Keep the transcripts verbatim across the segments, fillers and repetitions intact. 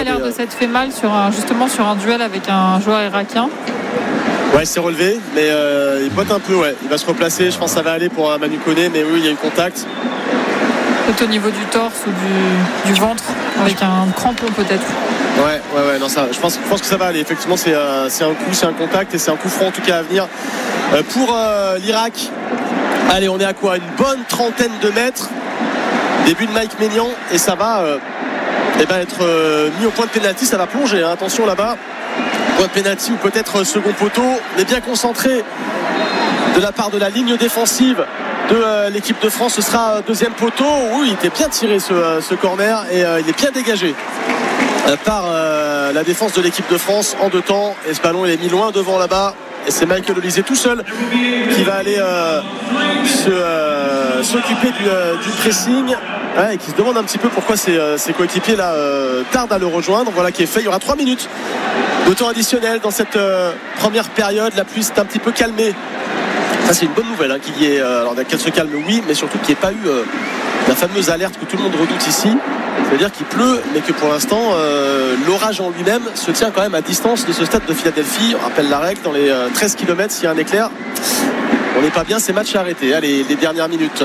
a l'air de s'être fait mal sur un, justement sur un duel avec un joueur irakien. Ouais, il s'est relevé, mais euh, il botte un peu, ouais. Il va se replacer, je pense que ça va aller pour un Manu Koné, mais oui, il y a eu contact. Peut-être au niveau du torse ou du, du ventre, avec un crampon peut-être. Ouais, ouais, ouais, non, ça, je pense, je pense que ça va aller. Effectivement, c'est, euh, c'est un coup, c'est un contact et c'est un coup franc en tout cas à venir euh, pour euh, l'Irak. Allez, on est à quoi? Une bonne trentaine de mètres. Début de Mike Maignan et ça va euh, eh ben, être euh, mis au point de pénalty. Ça va plonger, hein. Attention là-bas. Point de pénalty ou peut-être second poteau. On est bien concentré de la part de la ligne défensive de euh, l'équipe de France. Ce sera deuxième poteau. Oui, il était bien tiré ce, euh, ce corner et euh, il est bien dégagé euh, par euh, la défense de l'équipe de France en deux temps. Et ce ballon il est mis loin devant là-bas. Et c'est Michael Olise tout seul qui va aller euh, se, euh, s'occuper du, euh, du pressing, ouais, et qui se demande un petit peu pourquoi ses, euh, ses coéquipiers là euh, tardent à le rejoindre. Voilà qui est fait. Il y aura trois minutes de temps additionnel dans cette euh, première période. La pluie s'est un petit peu calmée. Ça c'est une bonne nouvelle, hein, qu'il y ait, euh, alors qu'elle se calme, oui, mais surtout qu'il n'y ait pas eu euh, la fameuse alerte que tout le monde redoute ici. C'est-à-dire qu'il pleut, mais que pour l'instant, euh, l'orage en lui-même se tient quand même à distance de ce stade de Philadelphie. On rappelle la règle, dans les euh, treize kilomètres, s'il y a un éclair, on n'est pas bien, c'est match à arrêter. Allez, les dernières minutes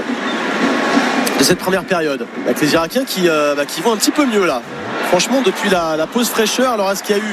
de cette première période, avec les Irakiens qui, euh, bah, qui vont un petit peu mieux là. Franchement, depuis la, la pause fraîcheur, alors est-ce qu'il y a eu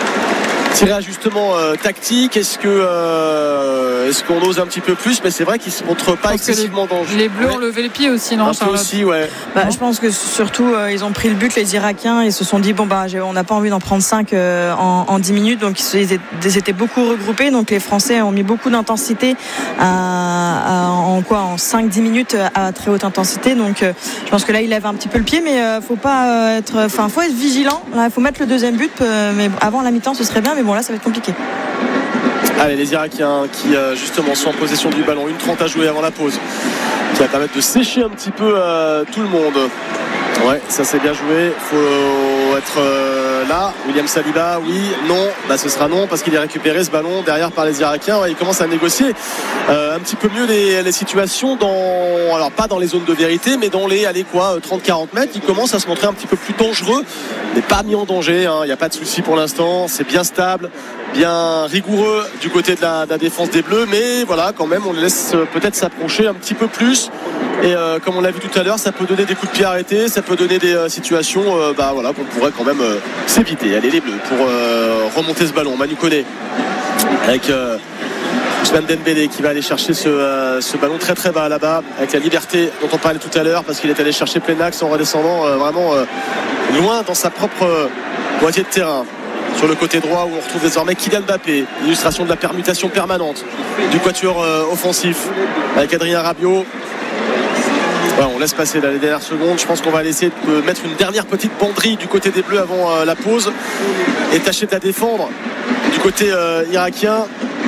tiré ajustement euh, tactique, est-ce que euh, est-ce qu'on ose un petit peu plus, mais c'est vrai qu'ils se montrent pas excessivement dangereux. Les Bleus ouais. ont levé les pieds aussi, non? Un peu aussi, ouais. Bah, je pense que surtout euh, ils ont pris le but, les Irakiens, ils se sont dit bon bah on n'a pas envie d'en prendre cinq euh, en, en dix minutes, donc ils étaient, ils étaient beaucoup regroupés, donc les Français ont mis beaucoup d'intensité à, à, en quoi en cinq dix minutes à très haute intensité, donc euh, je pense que là ils lèvent un petit peu le pied, mais euh, faut pas euh, être, enfin faut être vigilant. Là, faut mettre le deuxième but, euh, mais avant la mi-temps ce serait bien, mais bon là ça va être compliqué. Allez, les Irakiens qui euh, justement sont en possession du ballon, une trente à jouer avant la pause, qui va permettre de sécher un petit peu euh, tout le monde. Ouais, ça c'est bien joué. Il faut être euh, là. William Saliba, oui, non. Bah, ce sera non parce qu'il est récupéré ce ballon derrière par les Irakiens. Ouais, il commence à négocier euh, un petit peu mieux les, les situations dans, alors pas dans les zones de vérité, mais dans les, allez quoi, trente à quarante mètres. Il commence à se montrer un petit peu plus dangereux, mais pas mis en danger. Il n'y a pas de souci pour l'instant. C'est bien stable, bien rigoureux du côté de la, de la défense des Bleus, mais voilà, quand même, on les laisse peut-être s'approcher un petit peu plus. Et euh, comme on l'a vu tout à l'heure, ça peut donner des coups de pied arrêtés, ça peut donner des euh, situations euh, bah, voilà, qu'on pourrait quand même euh, s'éviter. Allez les Bleus pour euh, remonter ce ballon. Manu Koné avec euh, Ousmane Dembélé qui va aller chercher ce, euh, ce ballon très très bas là-bas, avec la liberté dont on parlait tout à l'heure, parce qu'il est allé chercher plein axe en redescendant euh, vraiment euh, loin dans sa propre euh, moitié de terrain. Sur le côté droit où on retrouve désormais Kylian Mbappé, illustration de la permutation permanente du quatuor euh, offensif avec Adrien Rabiot. Ouais, on laisse passer là, les dernières secondes. Je pense qu'on va essayer de mettre une dernière petite banderie du côté des Bleus avant euh, la pause et tâcher de la défendre du côté euh, irakien.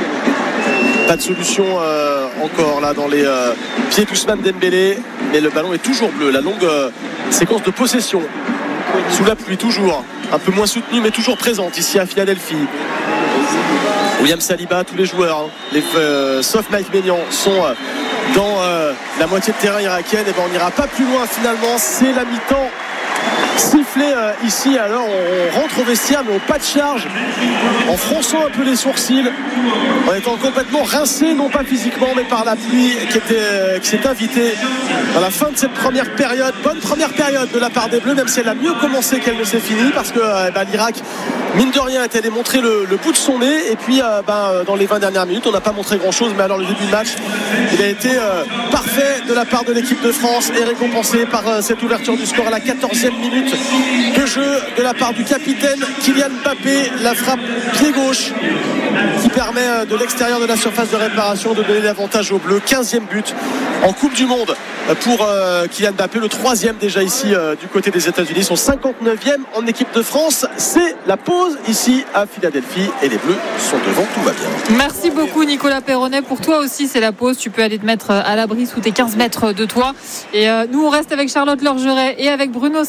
Pas de solution euh, encore là dans les euh, pieds d'Ousmane Dembélé, mais le ballon est toujours bleu. La longue euh, séquence de possession sous la pluie, toujours un peu moins soutenue mais toujours présente ici à Philadelphie. William Saliba, tous les joueurs hein, les, euh, sauf Mike Maignan sont euh, dans euh, la moitié de terrain irakienne. Et ben on n'ira pas plus loin finalement, c'est la mi-temps sifflé euh, ici. Alors on rentre au vestiaire mais au pas de charge, en fronçant un peu les sourcils, en étant complètement rincé, non pas physiquement mais par la pluie qui, était, euh, qui s'est invitée dans la fin de cette première période. Bonne première période de la part des Bleus, même si elle a mieux commencé qu'elle ne s'est finie, parce que euh, ben, l'Irak mine de rien est allé montrer le, le bout de son nez, et puis euh, ben, dans les vingt dernières minutes on n'a pas montré grand chose, mais alors le début du match il a été euh, parfait de la part de l'équipe de France et récompensé par euh, cette ouverture du score à la quatorzième minute de jeu de la part du capitaine Kylian Mbappé. La frappe pied gauche qui permet euh, de l'extérieur de la surface de réparation de donner l'avantage aux Bleus. quinzième but en Coupe du Monde pour euh, Kylian Mbappé, le troisième déjà ici euh, du côté des États-Unis, son cinquante-neuvième en équipe de France. C'est la pause ici à Philadelphie et les Bleus sont devant, tout va bien. Merci beaucoup Nicolas Perronnet. Pour toi aussi c'est la pause, tu peux aller te mettre à l'abri sous tes quinze mètres de toi, et euh, nous on reste avec Charlotte Lorgeret et avec Bruno Salomon.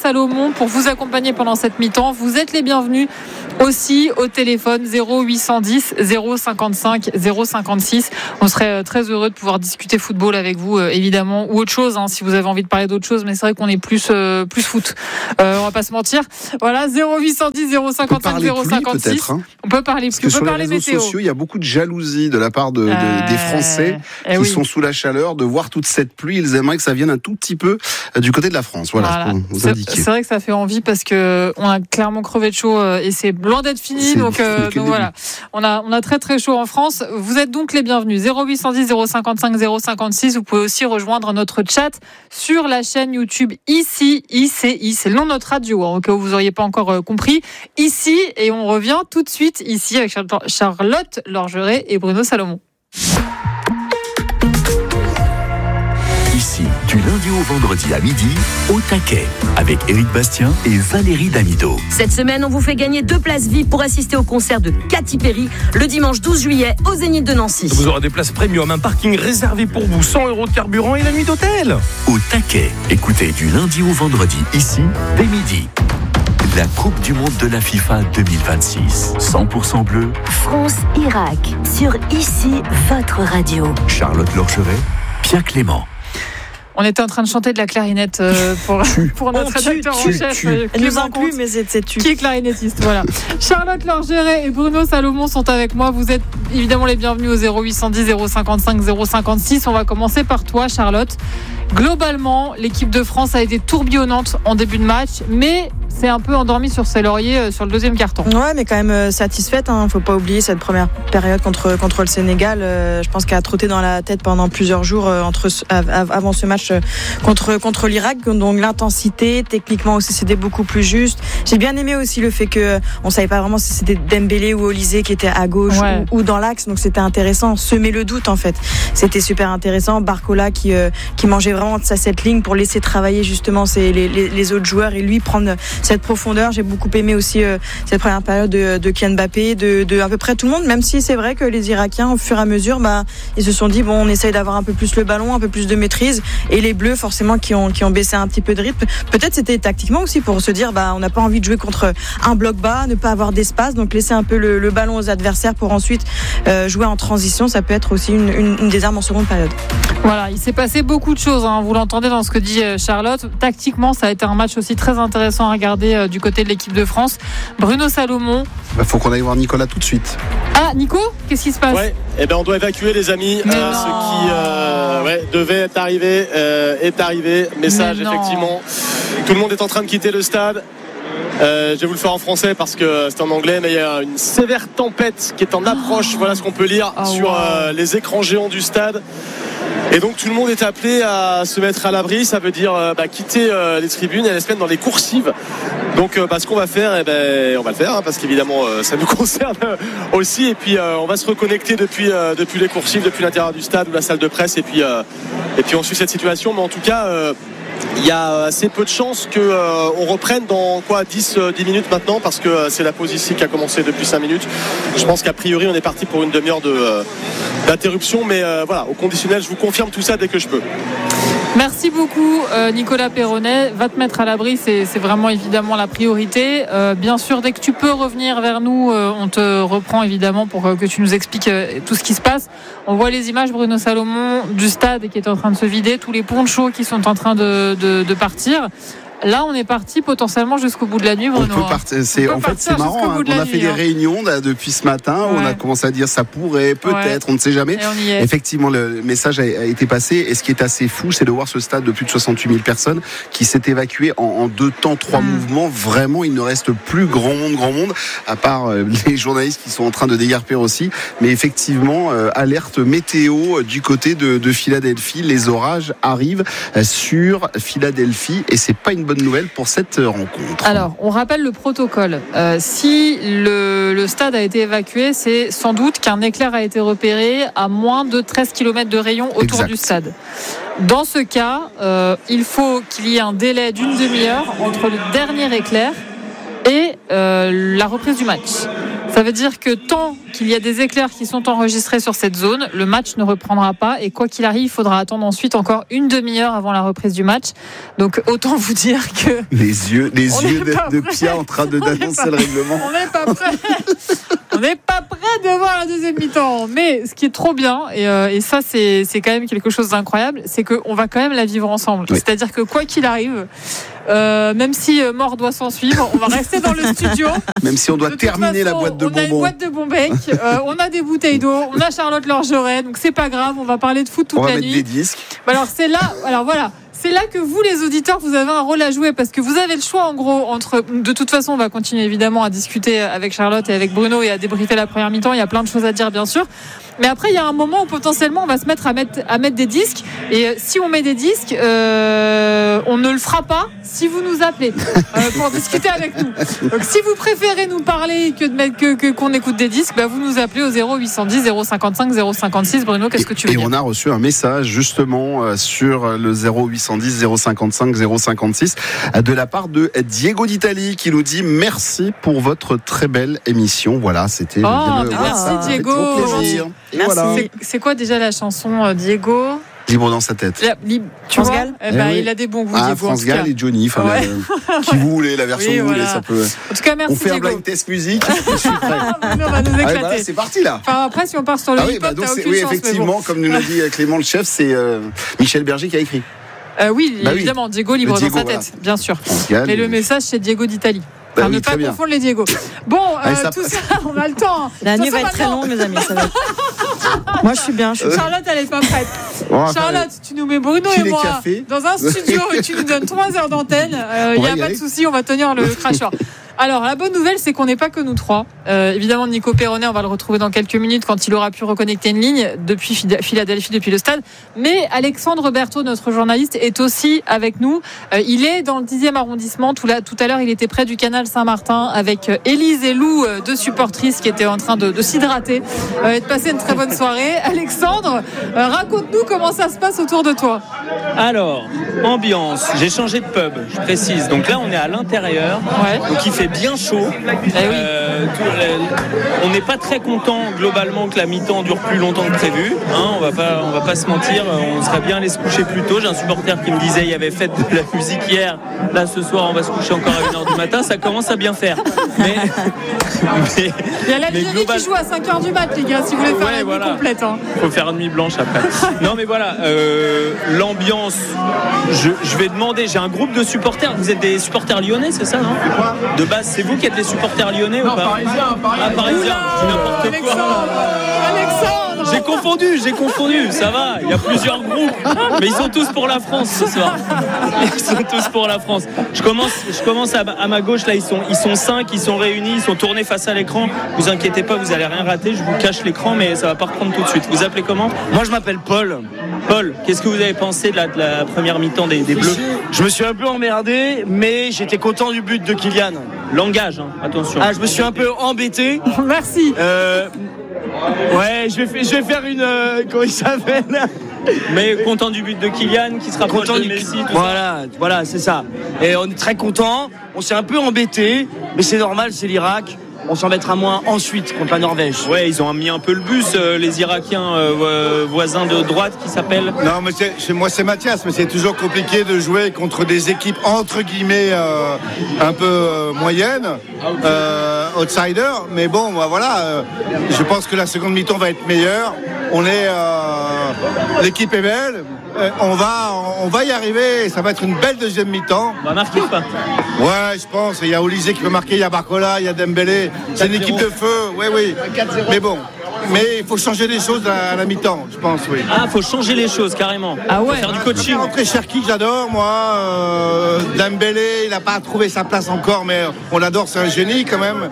Salomon pour vous accompagner pendant cette mi-temps. Vous êtes les bienvenus aussi au téléphone zéro huit cent dix zéro cinquante-cinq zéro cinquante-six. On serait très heureux de pouvoir discuter football avec vous, évidemment, ou autre chose, hein, si vous avez envie de parler d'autre chose, mais c'est vrai qu'on est plus, euh, plus foot. Euh, on va pas se mentir. Voilà, zéro huit cent dix zéro cinquante-cinq zéro cinquante-six. Hein. On peut parler plus, Parce que on sur peut les parler réseaux météo. sociaux, il y a beaucoup de jalousie de la part de, de, euh, des Français qui oui. sont sous la chaleur de voir toute cette pluie. Ils aimeraient que ça vienne un tout petit peu du côté de la France. Voilà, voilà. pour vous c'est, indiquer. c'est vrai que ça fait envie parce que on a clairement crevé de chaud et c'est loin d'être fini. C'est donc, euh, donc voilà, on a on a très très chaud en France. Vous êtes donc les bienvenus. zéro huit cent dix zéro cinquante-cinq zéro cinquante-six. Vous pouvez aussi rejoindre notre chat sur la chaîne YouTube Ici I C I. C'est le nom de notre radio, hein, au cas où vous n'auriez pas encore euh, compris. Ici, et on revient tout de suite ici avec Charlotte Lorgeret et Bruno Salomon. Ici, du lundi au vendredi à midi, au taquet, avec Éric Bastien et Valérie Damido. Cette semaine, on vous fait gagner deux places V I P pour assister au concert de Katy Perry le dimanche douze juillet au Zénith de Nancy. Vous aurez des places premium, un parking réservé pour vous, cent euros de carburant et la nuit d'hôtel. Au taquet, écoutez du lundi au vendredi, ici, dès midi. La Coupe du Monde de la FIFA deux mille vingt-six. cent pour cent bleu. France-Irak. Sur Ici, votre radio. Charlotte Lorgeret, Pierre Clément. On était en train de chanter de la clarinette euh, pour, pour notre rédacteur en chef. Elle nous inclut, mais c'est tu. Qui est clarinettiste, voilà. Charlotte Lorgeret et Bruno Salomon sont avec moi. Vous êtes évidemment les bienvenus au zéro huit cent dix zéro cinquante-cinq zéro cinquante-six. On va commencer par toi, Charlotte. Globalement, l'équipe de France a été tourbillonnante en début de match, mais c'est un peu endormi sur ses lauriers sur le deuxième quart-temps. Ouais, mais quand même satisfaite. Hein. Faut pas oublier cette première période contre contre le Sénégal. Euh, je pense qu'elle a trotté dans la tête pendant plusieurs jours euh, entre avant ce match euh, contre contre l'Irak. Donc l'intensité, techniquement aussi, c'était beaucoup plus juste. J'ai bien aimé aussi le fait que on savait pas vraiment si c'était Dembélé ou Olysée qui était à gauche ouais. ou, ou dans l'axe. Donc c'était intéressant. Semer le doute en fait. C'était super intéressant. Barcola qui euh, qui mangeait vraiment de sa cette ligne pour laisser travailler justement ses, les, les, les autres joueurs et lui prendre cette profondeur. J'ai beaucoup aimé aussi euh, cette première période de, de Kylian Mbappé, de, de à peu près tout le monde, même si c'est vrai que les Irakiens, au fur et à mesure, bah, ils se sont dit, bon, on essaye d'avoir un peu plus le ballon, un peu plus de maîtrise, et les Bleus, forcément, qui ont, qui ont baissé un petit peu de rythme. Peut-être c'était tactiquement aussi pour se dire, bah, on n'a pas envie de jouer contre un bloc bas, ne pas avoir d'espace, donc laisser un peu le, le ballon aux adversaires pour ensuite euh, jouer en transition. Ça peut être aussi une, une, une des armes en seconde période. Voilà, il s'est passé beaucoup de choses, hein. Vous l'entendez dans ce que dit Charlotte. Tactiquement, ça a été un match aussi très intéressant à regarder euh, du côté de l'équipe de France. Bruno Salomon. Il bah, faut qu'on aille voir Nicolas tout de suite. Ah, Nico, qu'est-ce qui se passe? Ouais, eh ben on doit évacuer les amis. Euh, ce qui euh, ouais, devait être arrivé euh, est arrivé. Message effectivement. Tout le monde est en train de quitter le stade. Euh, je vais vous le faire en français parce que c'est en anglais, mais il y a une sévère tempête qui est en approche. Voilà ce qu'on peut lire oh, sur wow. euh, les écrans géants du stade. Et donc tout le monde est appelé à se mettre à l'abri. Ça veut dire euh, bah, quitter euh, les tribunes et aller se mettre dans les coursives. Donc euh, bah, ce qu'on va faire, eh ben, on va le faire hein, parce qu'évidemment euh, ça nous concerne aussi. Et puis euh, on va se reconnecter depuis, euh, depuis les coursives, depuis l'intérieur du stade ou la salle de presse. Et puis, euh, et puis on suit cette situation. Mais en tout cas... Euh, il y a assez peu de chances qu'on euh, reprenne dans quoi dix minutes maintenant parce que euh, c'est la pause ici qui a commencé depuis cinq minutes. Je pense qu'a priori on est parti pour une demi-heure de, euh, d'interruption, mais euh, voilà, au conditionnel, je vous confirme tout ça dès que je peux. Merci beaucoup euh, Nicolas Perronnet. Va te mettre à l'abri, c'est, c'est vraiment évidemment la priorité. Euh, bien sûr, dès que tu peux revenir vers nous, euh, on te reprend évidemment pour euh, que tu nous expliques euh, tout ce qui se passe. On voit les images, Bruno Salomon, du stade qui est en train de se vider, tous les ponchos qui sont en train de, de, de partir. Là, on est parti potentiellement jusqu'au bout de la nuit, Bruno. On peut partir, c'est, on, on peut en fait, c'est marrant. Hein, on a fait nuit, des hein. réunions là, depuis ce matin où ouais. on a commencé à dire ça pourrait, peut-être, ouais. on ne sait jamais. Effectivement, le message a, a été passé. Et ce qui est assez fou, c'est de voir ce stade de plus de soixante-huit mille personnes qui s'est évacué en, en deux temps, trois mmh. mouvements. Vraiment, il ne reste plus grand monde, grand monde, à part euh, les journalistes qui sont en train de dégarpir aussi. Mais effectivement, euh, alerte météo euh, du côté de, de Philadelphie. Les orages arrivent euh, sur Philadelphie et c'est pas une bonne nouvelle pour cette rencontre. Alors, on rappelle le protocole. Euh, si le, le stade a été évacué, c'est sans doute qu'un éclair a été repéré à moins de treize kilomètres de rayon autour exact. Du stade. Dans ce cas, euh, il faut qu'il y ait un délai d'une demi-heure entre le dernier éclair et euh, la reprise du match. Ça veut dire que tant qu'il y a des éclairs qui sont enregistrés sur cette zone, le match ne reprendra pas et quoi qu'il arrive, il faudra attendre ensuite encore une demi-heure avant la reprise du match. Donc autant vous dire que... Les yeux, les yeux de, de Pia en train de d'annoncer le règlement. On n'est pas prêt. On n'est pas prêt de voir la deuxième mi-temps. Mais ce qui est trop bien, et, euh, et ça c'est, c'est quand même quelque chose d'incroyable, c'est qu'on va quand même la vivre ensemble. Oui. C'est-à-dire que quoi qu'il arrive, euh, même si euh, mort doit s'en suivre, on va rester dans le studio. Même si on doit terminer façon, la boîte de on bonbons. On a une boîte de Bombec, euh, on a des bouteilles d'eau, on a Charlotte Lorgeret, donc c'est pas grave, on va parler de foot toute on la va nuit. Mettre des disques. Alors c'est là, alors voilà. C'est là que vous, les auditeurs, vous avez un rôle à jouer parce que vous avez le choix, en gros, entre. De toute façon, on va continuer évidemment à discuter avec Charlotte et avec Bruno et à débriefer la première mi-temps. Il y a plein de choses à dire, bien sûr. Mais après, il y a un moment où potentiellement, on va se mettre à mettre, à mettre des disques. Et si on met des disques, euh, on ne le fera pas si vous nous appelez euh, pour discuter avec nous. Donc, si vous préférez nous parler que, de mettre, que, que qu'on écoute des disques, bah, vous nous appelez au zéro huit cent dix zéro cinquante-cinq zéro cinquante-six. Bruno, qu'est-ce que tu veux et dire ? Et on a reçu un message justement sur le zéro huit cent dix zéro cinquante-cinq zéro cinquante-six de la part de Diego d'Italie qui nous dit merci pour votre très belle émission. Voilà, c'était oh, le, le merci ah, Diego. Plaisir. Et voilà. c'est, c'est quoi déjà la chanson euh, Diego ? Libre dans sa tête. La, libre, tu France vois Gall. eh ben, eh oui. Il a des bons goûts. Ah, Diego, France Gall et Johnny. Enfin, ouais. euh, qui vous voulez, la version oui, que vous voilà. voulez, ça peut. En tout cas, merci. On fait Diego. un blind test musique. Je suis prêt. on va nous éclater. Ah, bah, c'est parti là. Enfin, après, si on part sur le ah, hip-hop, oui, bah, t'as aucune oui, chance. effectivement, bon. comme nous l'a dit Clément le chef, c'est euh, Michel Berger qui a écrit. Euh, oui, bah, évidemment, oui. Diego libre Diego, dans sa voilà. tête, bien sûr. Gall, et le message, c'est Diego d'Italie. Enfin, bah oui, ne pas bien. confondre les Diego. Bon, euh, Allez, ça... tout ça, on a le temps. La nuit va être très longue, mes amis. Ça va être... Moi, je suis bien. Je suis... Charlotte, elle n'est pas prête. Bon, Charlotte, tu nous mets Bruno et moi cafés. dans un studio et tu nous donnes trois heures d'antenne. Il euh, n'y a pas aller. de souci, on va tenir le cracheur. Alors, la bonne nouvelle, c'est qu'on n'est pas que nous trois. Euh, évidemment, Nico Perronnet, on va le retrouver dans quelques minutes quand il aura pu reconnecter une ligne depuis Philadelphie, depuis le stade. Mais Alexandre Berthaud, notre journaliste, est aussi avec nous. Euh, il est dans le dixième arrondissement. Tout, là, tout à l'heure, il était près du canal Saint-Martin avec Élise et Lou, deux supportrices qui étaient en train de, de s'hydrater euh, et de passer une très bonne soirée. Alexandre, euh, raconte-nous comment ça se passe autour de toi. Alors, ambiance. J'ai changé de pub, je précise. Donc là, on est à l'intérieur. Ouais. Donc il fait bien chaud. Eh oui. euh, tout, euh, on n'est pas très content globalement que la mi-temps dure plus longtemps que prévu. Hein, on va pas, on va pas se mentir. On serait bien allé se coucher plus tôt. J'ai un supporter qui me disait il y avait fête de la musique hier. Là ce soir on va se coucher encore à une heure du matin. Ça commence à bien faire. Mais, mais il y a l'Algérie global... qui joue à cinq heures du mat, les gars. Si vous voulez faire ouais, la voilà. nuit complète. Hein. Faut faire une nuit blanche après. Non mais voilà, euh, l'ambiance. Je, je vais demander. J'ai un groupe de supporters. Vous êtes des supporters lyonnais, c'est ça, non ? De base, c'est vous qui êtes les supporters lyonnais non, ou pas ? Parisien, parisien. Ah, parisien. C'est n'importe Alexandre, quoi. Alexandre. J'ai confondu, j'ai confondu. Ça va. Il y a plusieurs groupes, mais ils sont tous pour la France ce soir. Ils sont tous pour la France. Je commence, je commence à, à ma gauche là. Ils sont, ils sont cinq, ils sont réunis, ils sont tournés face à l'écran. Vous inquiétez pas, vous allez rien rater. Je vous cache l'écran, mais ça va pas reprendre tout de suite. Vous appelez comment ? Moi, je m'appelle Paul. Paul, qu'est-ce que vous avez pensé de la, de la première mi-temps des, des Bleus ? Je me suis un peu emmerdé, mais j'étais content du but de Kylian. Langage, hein, attention. Ah, je me suis un peu embêté. Merci. Euh, ouais, je vais, je vais faire une. Euh, comment il s'appelle ? Mais content du but de Kylian qui se rapproche de Messi. Tout voilà, ça. voilà, c'est ça. Et on est très content. On s'est un peu embêté, mais c'est normal, c'est l'Irak. On s'en mettra moins ensuite contre la Norvège. Ouais, ils ont mis un peu le bus, euh, les Irakiens euh, voisins de droite qui s'appellent. Non, mais c'est, c'est, moi c'est Mathias, mais c'est toujours compliqué de jouer contre des équipes entre guillemets euh, un peu euh, moyennes, euh, outsiders. Mais bon, bah, voilà, euh, je pense que la seconde mi-temps va être meilleure. On est, euh, l'équipe est belle. On va, on va y arriver. Ça va être une belle deuxième mi-temps. On va marquer ou pas ? Ouais, je pense. Il y a Olysée qui peut marquer, il y a Barcola, il y a Dembélé. C'est une équipe de feu. Oui, oui. Mais bon. Mais il faut changer les choses à la mi-temps, je pense, oui. Ah, il faut changer les choses, carrément. Ah ouais. Faut faire du coaching. Rentrer Cherki, j'adore, moi. Euh, Dembélé, il n'a pas trouvé sa place encore, mais on l'adore, c'est un génie quand même.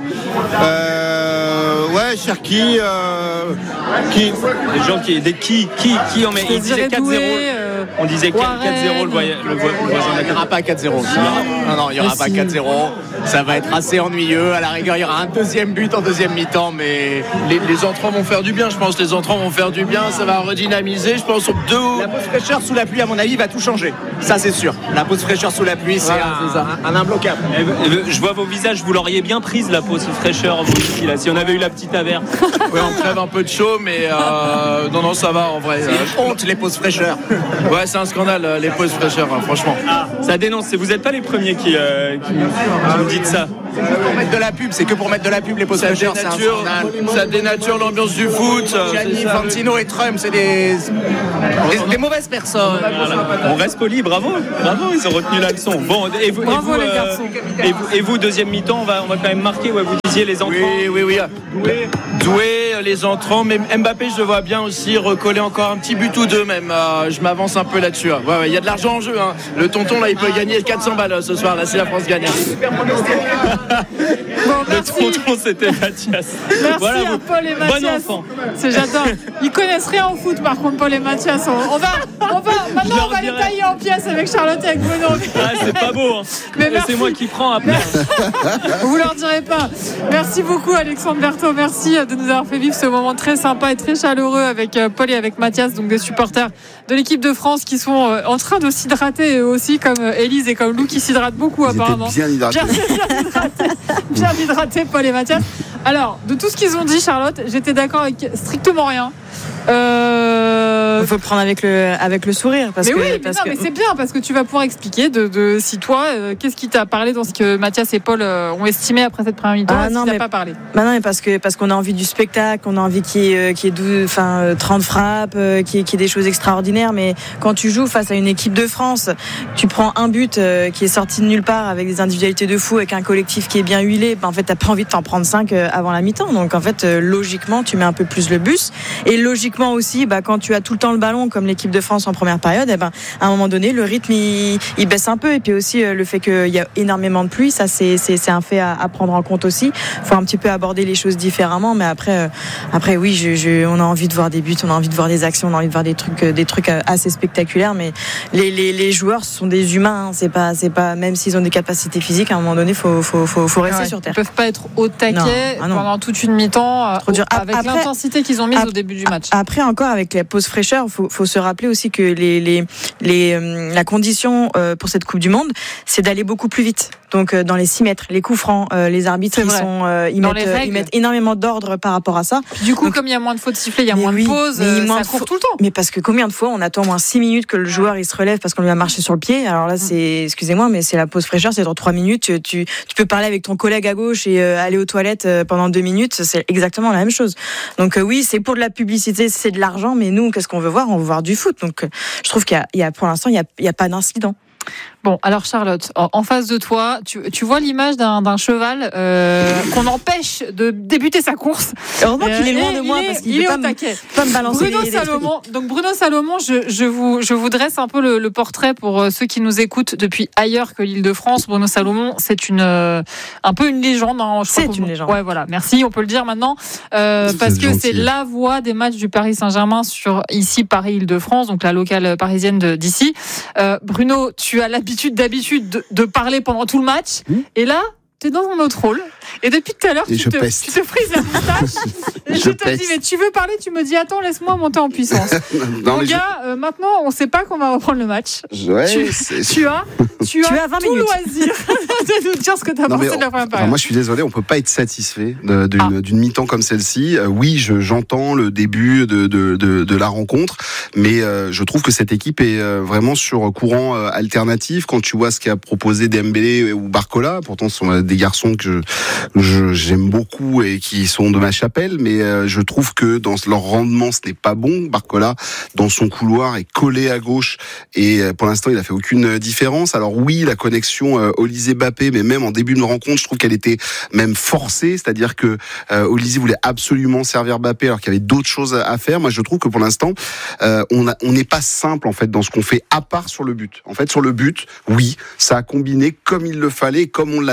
Euh, ouais, Cherki. Euh, qui Les gens qui, des qui, qui, qui en met. Il disait quatre zéro. Euh... On disait quatre zéro le voisin. Il n'y aura pas quatre zéro. Non, non, il n'y aura pas quatre zéro. Ça va être assez ennuyeux. À la rigueur, il y aura un deuxième but en deuxième mi-temps, mais les, les entrants vont faire du bien. Je pense les entrants vont faire du bien. Ça va redynamiser. Je pense sur deux. La pause fraîcheur sous la pluie, à mon avis, va tout changer. Ça, c'est sûr. La pause fraîcheur sous la pluie, c'est, voilà, un, c'est un, un imbloquable. Je vois vos visages, vous l'auriez bien prise la pause fraîcheur vous ici, là, si on avait eu la petite averse. Oui, on crève un peu de chaud, mais euh, non, non, ça va en vrai. C'est une honte, les pauses fraîcheur. Ouais, c'est un scandale, les pauses fraîcheur, hein, franchement. Ah, ça dénonce. Vous n'êtes pas les premiers qui, euh, qui, qui nous dites ça. C'est que pour mettre de la pub, c'est que pour mettre de la pub, les pauses fraîcheur, c'est un scandale. Ça dénature l'ambiance du foot. Gianni Infantino et Trump, c'est des, des, des mauvaises personnes. Voilà. On reste poli, bravo, bravo, ils ont retenu la leçon. Bon, et vous, bravo et vous, les euh, garçons. Et vous, et vous, deuxième mi-temps, on va, on va quand même marquer. Ouais, vous disiez les entrants. Oui, oui, oui. Doué, Doué, les entrants. Mais Mbappé, je le vois bien aussi recoller encore un petit but ou deux même. Euh, je m'avance un peu là-dessus. Hein. Ouais, ouais, il y a de l'argent en jeu. Hein. Le tonton là, il peut gagner quatre cents balles ce soir. Là, si la France gagne. Bon, le tonton, c'était Mathias. Merci voilà, à Paul et Mathias. Bon enfant. C'est, j'adore. Ils connaissent rien au foot, par contre, Paul et Mathias. On, on va, on va, maintenant, on va dirais... les tailler en pièces avec Charlotte et avec Bruno. Ah, c'est pas beau. Hein. Mais c'est moi qui prends après. Vous leur direz pas. Merci beaucoup, Alexandre Berthaud. Merci de nous avoir fait vivre ce moment très sympa et très chaleureux avec Paul et avec Mathias, donc des supporters de l'équipe de France qui sont en train de s'hydrater eux aussi, comme Élise et comme Lou qui s'hydratent beaucoup. Ils apparemment. Bien hydratés. Bien, bien hydratés. Bien hydratés, Paul et Mathias. Alors, de tout ce qu'ils ont dit, Charlotte, j'étais d'accord avec strictement rien. Euh... Il faut le prendre avec le, avec le sourire. Parce mais que, oui, mais, parce non, que... mais c'est bien parce que tu vas pouvoir expliquer de, de si toi, euh, qu'est-ce qui t'a parlé dans ce que Mathias et Paul euh, ont estimé après cette première mi-temps. Ah, si non, t'as mais... pas parlé. Bah non, mais parce que parce qu'on a envie du spectacle, on a envie qu'il y ait, qu'il y ait douze, enfin, trente frappes, euh, qu'il y ait, qu'il y ait des choses extraordinaires. Mais quand tu joues face à une équipe de France, tu prends un but euh, qui est sorti de nulle part avec des individualités de fou, avec un collectif qui est bien huilé. Bah, en fait, t'as pas envie de t'en prendre cinq euh, avant la mi-temps. Donc en fait, euh, logiquement, tu mets un peu plus le bus. Et logiquement aussi, bah, quand tu as tout le temps le ballon comme l'équipe de France en première période, eh ben, à un moment donné le rythme il, il baisse un peu, et puis aussi euh, le fait qu'il y a énormément de pluie, ça c'est, c'est, c'est un fait à, à prendre en compte aussi. Il faut un petit peu aborder les choses différemment, mais après, euh, après oui je, je, on a envie de voir des buts, on a envie de voir des actions, on a envie de voir des trucs, des trucs assez spectaculaires, mais les, les, les joueurs sont des humains, hein. c'est pas, c'est pas, même s'ils ont des capacités physiques, à un moment donné faut, faut, faut, faut rester ouais, sur terre. Ils peuvent pas être au taquet ah pendant toute une mi-temps Trop dur. avec après, l'intensité qu'ils ont mise au début du match. Après encore avec la pause fraîcheur, faut, faut se rappeler aussi que les, les, les, euh, la condition euh, pour cette Coupe du Monde, c'est d'aller beaucoup plus vite. Donc euh, dans les six mètres, les coups francs, euh, les arbitres ils sont, euh, ils, mettent, euh, ils mettent énormément d'ordre par rapport à ça. Puis du coup, donc, comme il y a moins de fautes sifflées, il y a moins oui, de pauses, euh, ça court tout le temps. Mais parce que combien de fois on attend au moins six minutes que le joueur il se relève parce qu'on lui a marché sur le pied. Alors là, c'est, excusez-moi, mais c'est la pause fraîcheur, c'est dans trois minutes. Tu, tu, tu peux parler avec ton collègue à gauche et euh, aller aux toilettes euh, pendant deux minutes. C'est exactement la même chose. Donc euh, oui, c'est pour de la publicité, c'est de l'argent, mais nous, qu'est-ce qu'on veut voir ? On veut voir du foot. Donc euh, je trouve qu'il y a, il y a pour l'instant, il y a, il y a pas d'incident. Bon, alors Charlotte, en face de toi, tu, tu vois l'image d'un, d'un cheval euh, qu'on empêche de débuter sa course. Heureusement qu'il est loin de moi est, parce qu'il il peut est pas, au taquet. Me, pas me balancer. Bruno les, Salomon. Les donc Bruno Salomon, je, je vous je vous dresse un peu le, le portrait pour ceux qui nous écoutent depuis ailleurs que l'Île-de-France. Bruno Salomon, c'est une euh, un peu une légende. Hein, je c'est crois une légende. Ouais, voilà. Merci, on peut le dire maintenant euh, parce que gentil. C'est la voix des matchs du Paris Saint-Germain sur ici Paris Île-de-France, donc la locale parisienne de, d'ici. Euh, Bruno, tu as l'habitude d'habitude De, de parler pendant tout le match, mmh. et là tu es dans un autre rôle, et depuis tout à l'heure tu te, tu te frises la moustache et je, je te dis mais tu veux parler, tu me dis attends laisse-moi monter en puissance. Mon gars, je... euh, maintenant on sait pas qu'on va reprendre le match. Ouais, tu, c'est... tu as tu, tu as, as vingt tout minutes. Loisir de nous dire ce que tu as pensé on, de la première période. Moi je suis désolé, on peut pas être satisfait de, d'une, ah. d'une mi-temps comme celle-ci. Euh, oui, je, j'entends le début de, de, de, de la rencontre, mais euh, je trouve que cette équipe est euh, vraiment sur courant euh, alternatif. Quand tu vois ce qu'a proposé Dembélé ou Barcola, pourtant ce sont des garçons que je, je, j'aime beaucoup et qui sont de ma chapelle, mais euh, je trouve que dans leur rendement ce n'est pas bon. Barcola dans son couloir est collé à gauche et euh, pour l'instant il a fait aucune différence. Alors oui, la connexion euh, Olysée-Mbappé, mais même en début de rencontre je trouve qu'elle était même forcée, c'est-à-dire que euh, Olysée voulait absolument servir Mbappé alors qu'il y avait d'autres choses à faire. Moi je trouve que pour l'instant euh, on a, on n'est pas simple en fait dans ce qu'on fait, à part sur le but. En fait sur le but, oui, ça a combiné comme il le fallait, comme on l'attend, mais après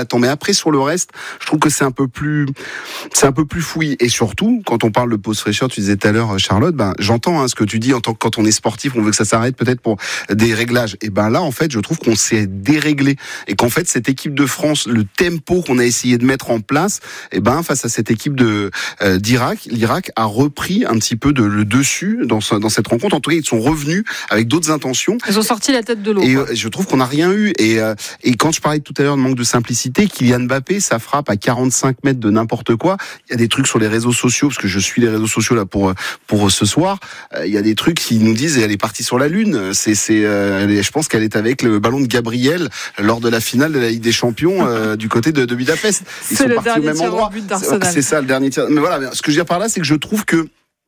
après sur le reste, je trouve que c'est un peu plus, c'est un peu plus fouillis. Et surtout, quand on parle de pause fraîcheur, tu disais tout à l'heure, Charlotte, ben j'entends hein, ce que tu dis en tant que quand on est sportif, on veut que ça s'arrête peut-être pour des réglages. Et ben là, en fait, je trouve qu'on s'est déréglé et qu'en fait cette équipe de France, le tempo qu'on a essayé de mettre en place, et ben face à cette équipe de euh, d'Irak, l'Irak a repris un petit peu de le dessus dans dans cette rencontre. En tout cas, ils sont revenus avec d'autres intentions. Ils ont sorti la tête de l'eau. Et quoi. je trouve qu'on n'a rien eu. Et euh, et quand je parlais tout à l'heure de manque de simplicité, Kylian Mbappé, ça frappe à quarante-cinq mètres de n'importe quoi. Il y a des trucs sur les réseaux sociaux, parce que je suis les réseaux sociaux là pour pour ce soir. Euh, il y a des trucs qui nous disent elle est partie sur la lune. C'est c'est euh, je pense qu'elle est avec le ballon de Gabriel lors de la finale de la Ligue des Champions euh, du côté de, de Budapest. Ils c'est sont le partis au même endroit. C'est, c'est ça le dernier tir. Mais voilà, ce que je veux dire par là, c'est que je trouve que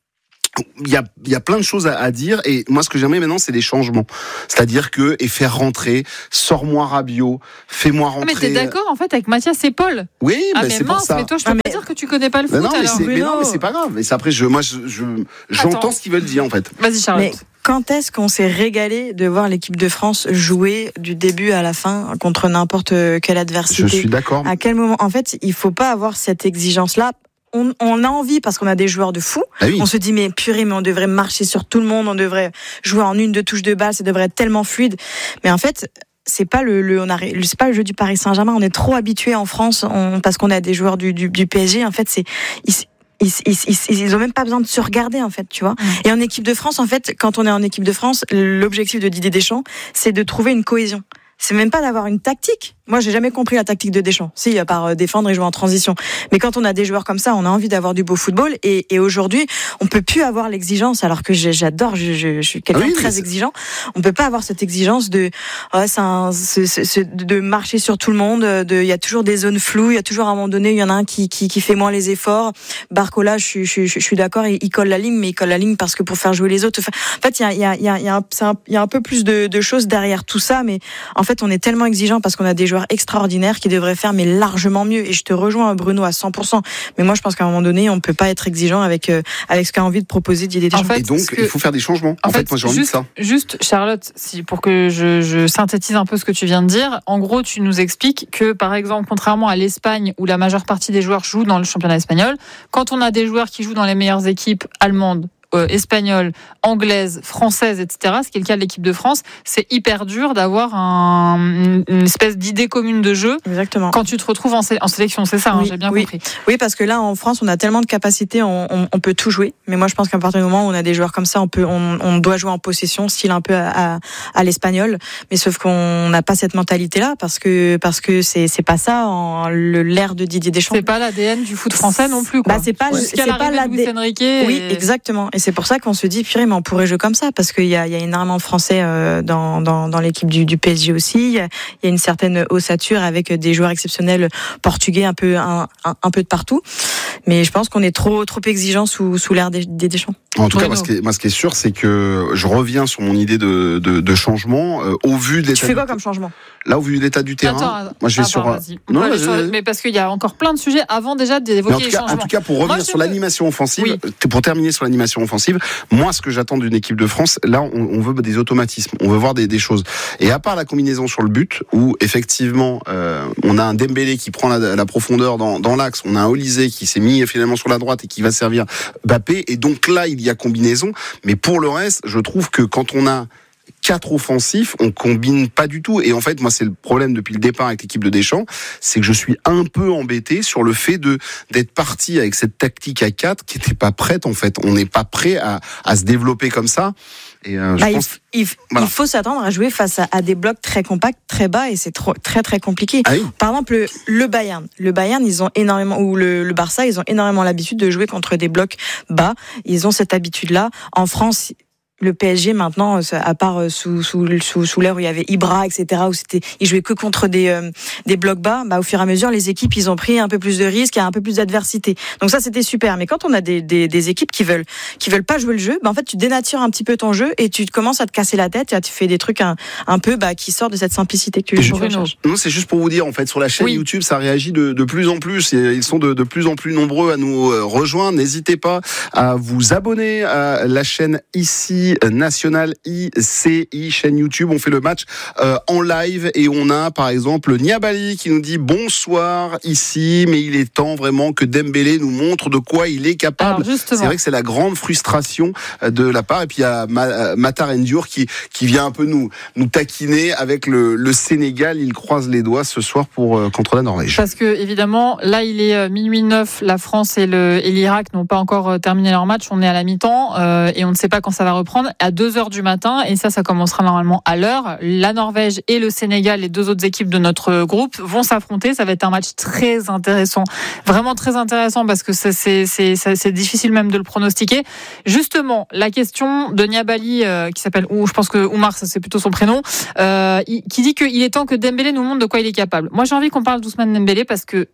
il y a, il y a plein de choses à, à dire et moi ce que j'aimerais maintenant c'est des changements, c'est-à-dire que et faire rentrer, sors-moi Rabiot, fais-moi rentrer. Mais t'es d'accord en fait avec Mathias et Paul? Oui, ah, bah, mais c'est mince, pour ça. Mais toi je peux ah, pas mais... dire que tu connais pas le foot. Non, mais, alors. c'est, mais non, mais c'est pas grave. Et c'est après je, moi je, je j'entends Attends. ce qu'ils veulent dire en fait. Vas-y Charlotte. Mais... Quand est-ce qu'on s'est régalé de voir l'équipe de France jouer du début à la fin contre n'importe quelle adversité? Je suis d'accord. À quel moment? En fait, il faut pas avoir cette exigence-là. On, on a envie parce qu'on a des joueurs de fou. Ah oui. On se dit mais purée, mais on devrait marcher sur tout le monde, on devrait jouer en une, deux touches de balle, ça devrait être tellement fluide. Mais en fait, c'est pas le, le on a, c'est pas le jeu du Paris Saint-Germain. On est trop habitué en France, on, parce qu'on a des joueurs du, du, du P S G. En fait, c'est ils, Ils, ils, ils, ils ont même pas besoin de se regarder en fait, tu vois. Mmh. Et en équipe de France, en fait, quand on est en équipe de France, l'objectif de Didier Deschamps, c'est de trouver une cohésion. C'est même pas d'avoir une tactique. Moi, j'ai jamais compris la tactique de Deschamps. Si, à part défendre et jouer en transition. Mais quand on a des joueurs comme ça, on a envie d'avoir du beau football. Et, et aujourd'hui, on peut plus avoir l'exigence. Alors que j'adore, je, je, je suis quelqu'un de très exigeant. On peut pas avoir cette exigence de, oh, c'est un, c'est, c'est, de marcher sur tout le monde. De, il y a toujours des zones floues. Il y a toujours à un moment donné, il y en a un qui, qui, qui fait moins les efforts. Barcola, je suis, je, je, je suis d'accord, il, il colle la ligne, mais il colle la ligne parce que pour faire jouer les autres. En fait, il y a, il y a, il y a, il y a, un, c'est un, il y a un peu plus de, de choses derrière tout ça. Mais en fait, on est tellement exigeant parce qu'on a des joueurs extraordinaires qui devraient faire mais largement mieux. Et je te rejoins, Bruno, à cent pour cent. Mais moi, je pense qu'à un moment donné, on ne peut pas être exigeant avec euh, avec ce qu'a envie de proposer Didier Deschamps. En fait, et donc, que... il faut faire des changements. En, en fait, fait, moi, j'ai juste, envie de ça. Juste, Charlotte, si, pour que je, je synthétise un peu ce que tu viens de dire, en gros, tu nous expliques que, par exemple, contrairement à l'Espagne, où la majeure partie des joueurs jouent dans le championnat espagnol, quand on a des joueurs qui jouent dans les meilleures équipes allemandes, Euh, espagnole, anglaise, française, et cetera, ce qui est le cas de l'équipe de France, c'est hyper dur d'avoir un, une espèce d'idée commune de jeu. Exactement. Quand tu te retrouves en, sé- en sélection, c'est ça, oui, hein, j'ai bien oui. compris. Oui, parce que là, en France, on a tellement de capacités, on, on, on peut tout jouer. Mais moi, je pense qu'à partir du moment où on a des joueurs comme ça, on peut, on, on doit jouer en possession, style un peu à, à, à l'espagnol. Mais sauf qu'on n'a pas cette mentalité-là, parce que parce que c'est c'est pas ça, en, le, l'ère de Didier Deschamps. C'est pas l'A D N du foot français non plus, quoi. Bah, c'est pas, ouais. c'est pas l'A D N. Et... Oui, exactement. Et c'est pour ça qu'on se dit, purée, mais on pourrait jouer comme ça, parce qu'il y a, il y a énormément de Français euh, dans, dans, dans l'équipe du, du P S G aussi. Il y a une certaine ossature avec des joueurs exceptionnels portugais un peu, un, un, un peu de partout. Mais je pense qu'on est trop, trop exigeant sous, sous l'ère des, des Deschamps. En tout cas, moi ce, qui est, moi, ce qui est sûr, c'est que je reviens sur mon idée de, de, de changement euh, au vu de l'état. Tu fais quoi du... comme changement? Là, au vu de l'état du terrain, attends, moi je vais attends, sur. Vas-y. Non, vas-y. Sur... Mais parce qu'il y a encore plein de sujets avant déjà d'évoquer les cas, changements. En tout cas, pour revenir moi, sur veux... l'animation offensive, oui. pour terminer sur l'animation offensive, moi ce que j'attends d'une équipe de France, là, on, on veut des automatismes, on veut voir des, des choses. Et à part la combinaison sur le but, où effectivement, euh, on a un Dembélé qui prend la, la profondeur dans, dans l'axe, on a un Olysée qui s'est mis finalement sur la droite et qui va servir Mbappé. Et donc là, il y a combinaison. Mais pour le reste, je trouve que quand on a quatre offensifs, on combine pas du tout. Et en fait, moi, c'est le problème depuis le départ avec l'équipe de Deschamps, c'est que je suis un peu embêté sur le fait de d'être parti avec cette tactique à quatre qui n'était pas prête, en fait. On n'est pas prêt à, à se développer comme ça. Et euh, je bah, pense... il, il, voilà. il faut s'attendre à jouer face à, à des blocs très compacts, très bas, et c'est trop, très très compliqué. Ah oui. Par exemple, le, le Bayern, le Bayern, ils ont énormément, ou le, le Barça, ils ont énormément l'habitude de jouer contre des blocs bas. Ils ont cette habitude-là. En France, le P S G maintenant, à part sous sous sous, sous l'ère où il y avait Ibra, et cetera, où c'était, ils jouaient que contre des euh, des blocs bas. Bah, au fur et à mesure, les équipes, ils ont pris un peu plus de risques, il y a un peu plus d'adversité. Donc ça, c'était super. Mais quand on a des des, des équipes qui veulent qui veulent pas jouer le jeu, bah en fait, tu dénatures un petit peu ton jeu et tu commences à te casser la tête. Et tu fais des trucs un un peu bah qui sortent de cette simplicité que tu recherches. Non, c'est juste pour vous dire, en fait, sur la chaîne oui. YouTube, ça réagit de de plus en plus. Et ils sont de de plus en plus nombreux à nous rejoindre. N'hésitez pas à vous abonner à la chaîne ici. I National I C I, chaîne YouTube. On fait le match euh, en live et on a par exemple Niabali qui nous dit bonsoir ici, mais il est temps vraiment que Dembélé nous montre de quoi il est capable. C'est vrai que c'est la grande frustration de la part. Et puis il y a Matar N'Diour qui qui vient un peu nous nous taquiner avec le, le Sénégal. Il croise les doigts ce soir pour euh, contre la Norvège. Parce que évidemment là il est minuit neuf, la France et, le, et l'Irak n'ont pas encore terminé leur match. On est à la mi-temps euh, et on ne sait pas quand ça va reprendre. À deux heures du matin, et ça, ça commencera normalement à l'heure. La Norvège et le Sénégal, les deux autres équipes de notre groupe, vont s'affronter. Ça va être un match très intéressant, vraiment très intéressant parce que c'est, c'est, c'est, c'est difficile même de le pronostiquer. Justement, la question de Niabali, euh, qui s'appelle, ou je pense que Oumar, ça c'est plutôt son prénom, euh, qui dit qu'il est temps que Dembélé nous montre de quoi il est capable. Moi, j'ai envie qu'on parle doucement de Dembélé parce que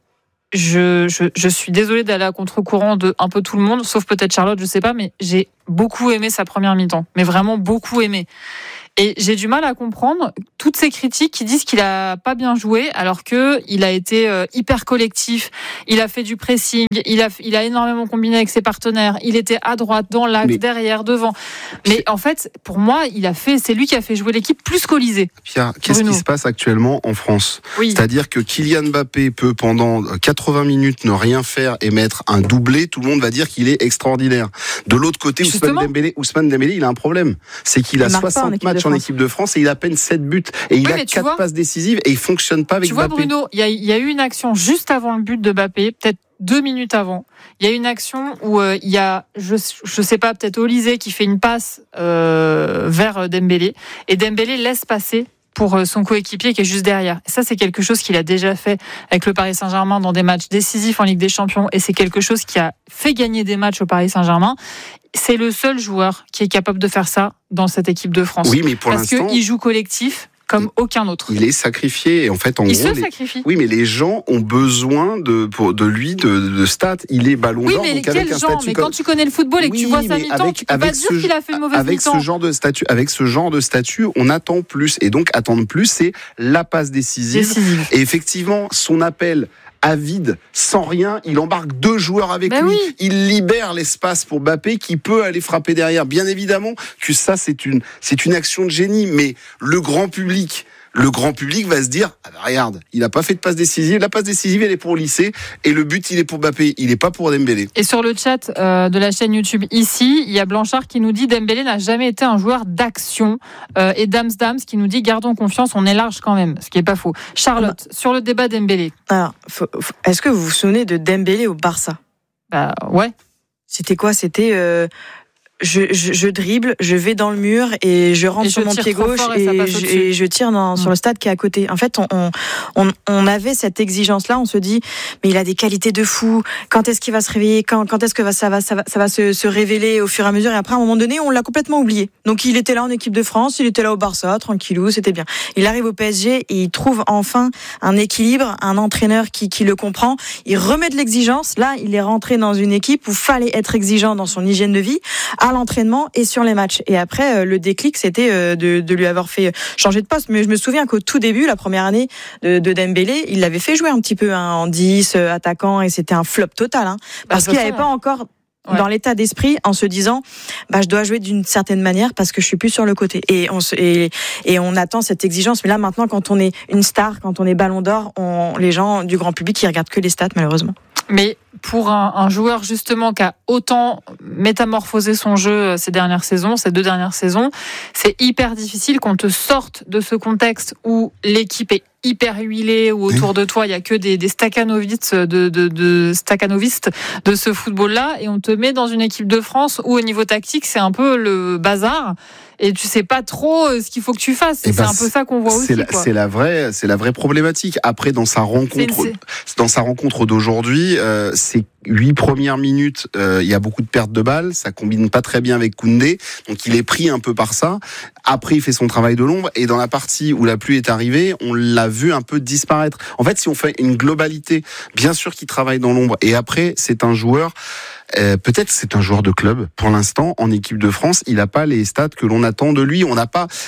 Je, je, je suis désolée d'aller à contre-courant de un peu tout le monde, sauf peut-être Charlotte, je sais pas, mais j'ai beaucoup aimé sa première mi-temps, mais vraiment beaucoup aimé. Et j'ai du mal à comprendre toutes ces critiques qui disent qu'il a pas bien joué, alors que il a été euh, hyper collectif, il a fait du pressing, il a, il a énormément combiné avec ses partenaires, il était à droite, dans l'axe, mais... derrière, devant. Mais en fait, pour moi, il a fait, c'est lui qui a fait jouer l'équipe plus qu'Olysée. Pierre, qu'est-ce Bruno. qui se passe actuellement en France ? Oui. C'est-à-dire que Kylian Mbappé peut pendant quatre-vingts minutes ne rien faire et mettre un doublé, tout le monde va dire qu'il est extraordinaire. De l'autre côté, Ousmane Dembélé, Ousmane Dembélé, il a un problème, c'est qu'il a soixante matchs en équipe de France et il a à peine sept buts et il oui, a quatre passes décisives et il fonctionne pas avec tu Mbappé. Tu vois Bruno, il y a, il y a eu une action juste avant le but de Mbappé, peut-être deux minutes avant. Il y a une action où euh, il y a, je je sais pas, peut-être Olysée qui fait une passe euh, vers Dembélé et Dembélé laisse passer pour son coéquipier qui est juste derrière. Et ça, c'est quelque chose qu'il a déjà fait avec le Paris Saint-Germain dans des matchs décisifs en Ligue des Champions et c'est quelque chose qui a fait gagner des matchs au Paris Saint-Germain. C'est le seul joueur qui est capable de faire ça dans cette équipe de France. Oui, mais pour Parce l'instant... qu'il joue collectif comme aucun autre. Il est sacrifié et en fait en il gros se les... sacrifie. Oui, mais les gens ont besoin de pour, de lui de, de stats. Il est Ballon oui, d'Or mais donc quel avec un genre statut mais comme... quand tu connais le football et que oui, tu vois sa mi-temps, tu peux pas dire qu'il a fait une mauvaise avec mi-temps. ce genre de statut, avec ce genre de statut, on attend plus et donc attendre plus, c'est la passe décisive. décisive. Et effectivement, son appel à vide, sans rien, il embarque deux joueurs avec ben lui, oui. il libère l'espace pour Mbappé qui peut aller frapper derrière. Bien évidemment que ça c'est une c'est une action de génie, mais le grand public Le grand public va se dire ah bah regarde, il n'a pas fait de passe décisive. La passe décisive, elle est pour Olysée et le but, il est pour Mbappé. Il n'est pas pour Dembélé. Et sur le chat euh, de la chaîne YouTube ici, il y a Blanchard qui nous dit Dembélé n'a jamais été un joueur d'action euh, et Dams Dams qui nous dit gardons confiance, on est large quand même, ce qui est pas faux. Charlotte, ah. sur le débat Dembélé. Alors, faut, faut, est-ce que vous vous souvenez de Dembélé au Barça ? Bah ouais. C'était quoi ? C'était euh, je, je, je dribble, je vais dans le mur et je rentre et sur je mon pied gauche et, et, je, et je tire dans, mmh. sur le stade qui est à côté. En fait, on, on, on avait cette exigence-là. On se dit, mais il a des qualités de fou. Quand est-ce qu'il va se réveiller ? Quand, quand est-ce que va, ça va, ça va, ça va se, se révéler au fur et à mesure ? Et après, à un moment donné, on l'a complètement oublié. Donc, il était là en équipe de France, il était là au Barça, tranquillou, c'était bien. Il arrive au P S G et il trouve enfin un équilibre, un entraîneur qui, qui le comprend. Il remet de l'exigence. Là, il est rentré dans une équipe où fallait être exigeant dans son hygiène de vie, à l'entraînement et sur les matchs. Et après, le déclic, c'était de, de lui avoir fait changer de poste. Mais je me souviens qu'au tout début, la première année de, de Dembélé, il l'avait fait jouer un petit peu hein, en dix, attaquant, et c'était un flop total. Hein, parce bah, qu'il n'avait pas encore ouais. dans l'état d'esprit en se disant bah, je dois jouer d'une certaine manière parce que je suis plus sur le côté. Et on, se, et, et on attend cette exigence. Mais là, maintenant, quand on est une star, quand on est Ballon d'Or, on, les gens du grand public, ils regardent que les stats, malheureusement. Mais pour un, un joueur justement qui a autant métamorphosé son jeu ces dernières saisons, ces deux dernières saisons, c'est hyper difficile qu'on te sorte de ce contexte où l'équipe est hyper huilée, où autour de toi il y a que des, des staccanovistes de, de, de staccanovistes de ce football-là, et on te met dans une équipe de France où au niveau tactique c'est un peu le bazar. Et tu sais pas trop ce qu'il faut que tu fasses. Et c'est bah, un peu ça qu'on voit aussi. C'est la, quoi. c'est la vraie, c'est la vraie problématique. Après, dans sa rencontre, c'est c'est... dans sa rencontre d'aujourd'hui, euh, ces huit premières minutes, euh, il y a beaucoup de pertes de balles. Ça combine pas très bien avec Koundé, donc il est pris un peu par ça. Après, il fait son travail de l'ombre. Et dans la partie où la pluie est arrivée, on l'a vu un peu disparaître. En fait, si on fait une globalité, bien sûr qu'il travaille dans l'ombre. Et après, c'est un joueur. Euh, peut-être c'est un joueur de club. Pour l'instant, en équipe de France, il n'a pas les stats que l'on attend de lui. On n'a pas.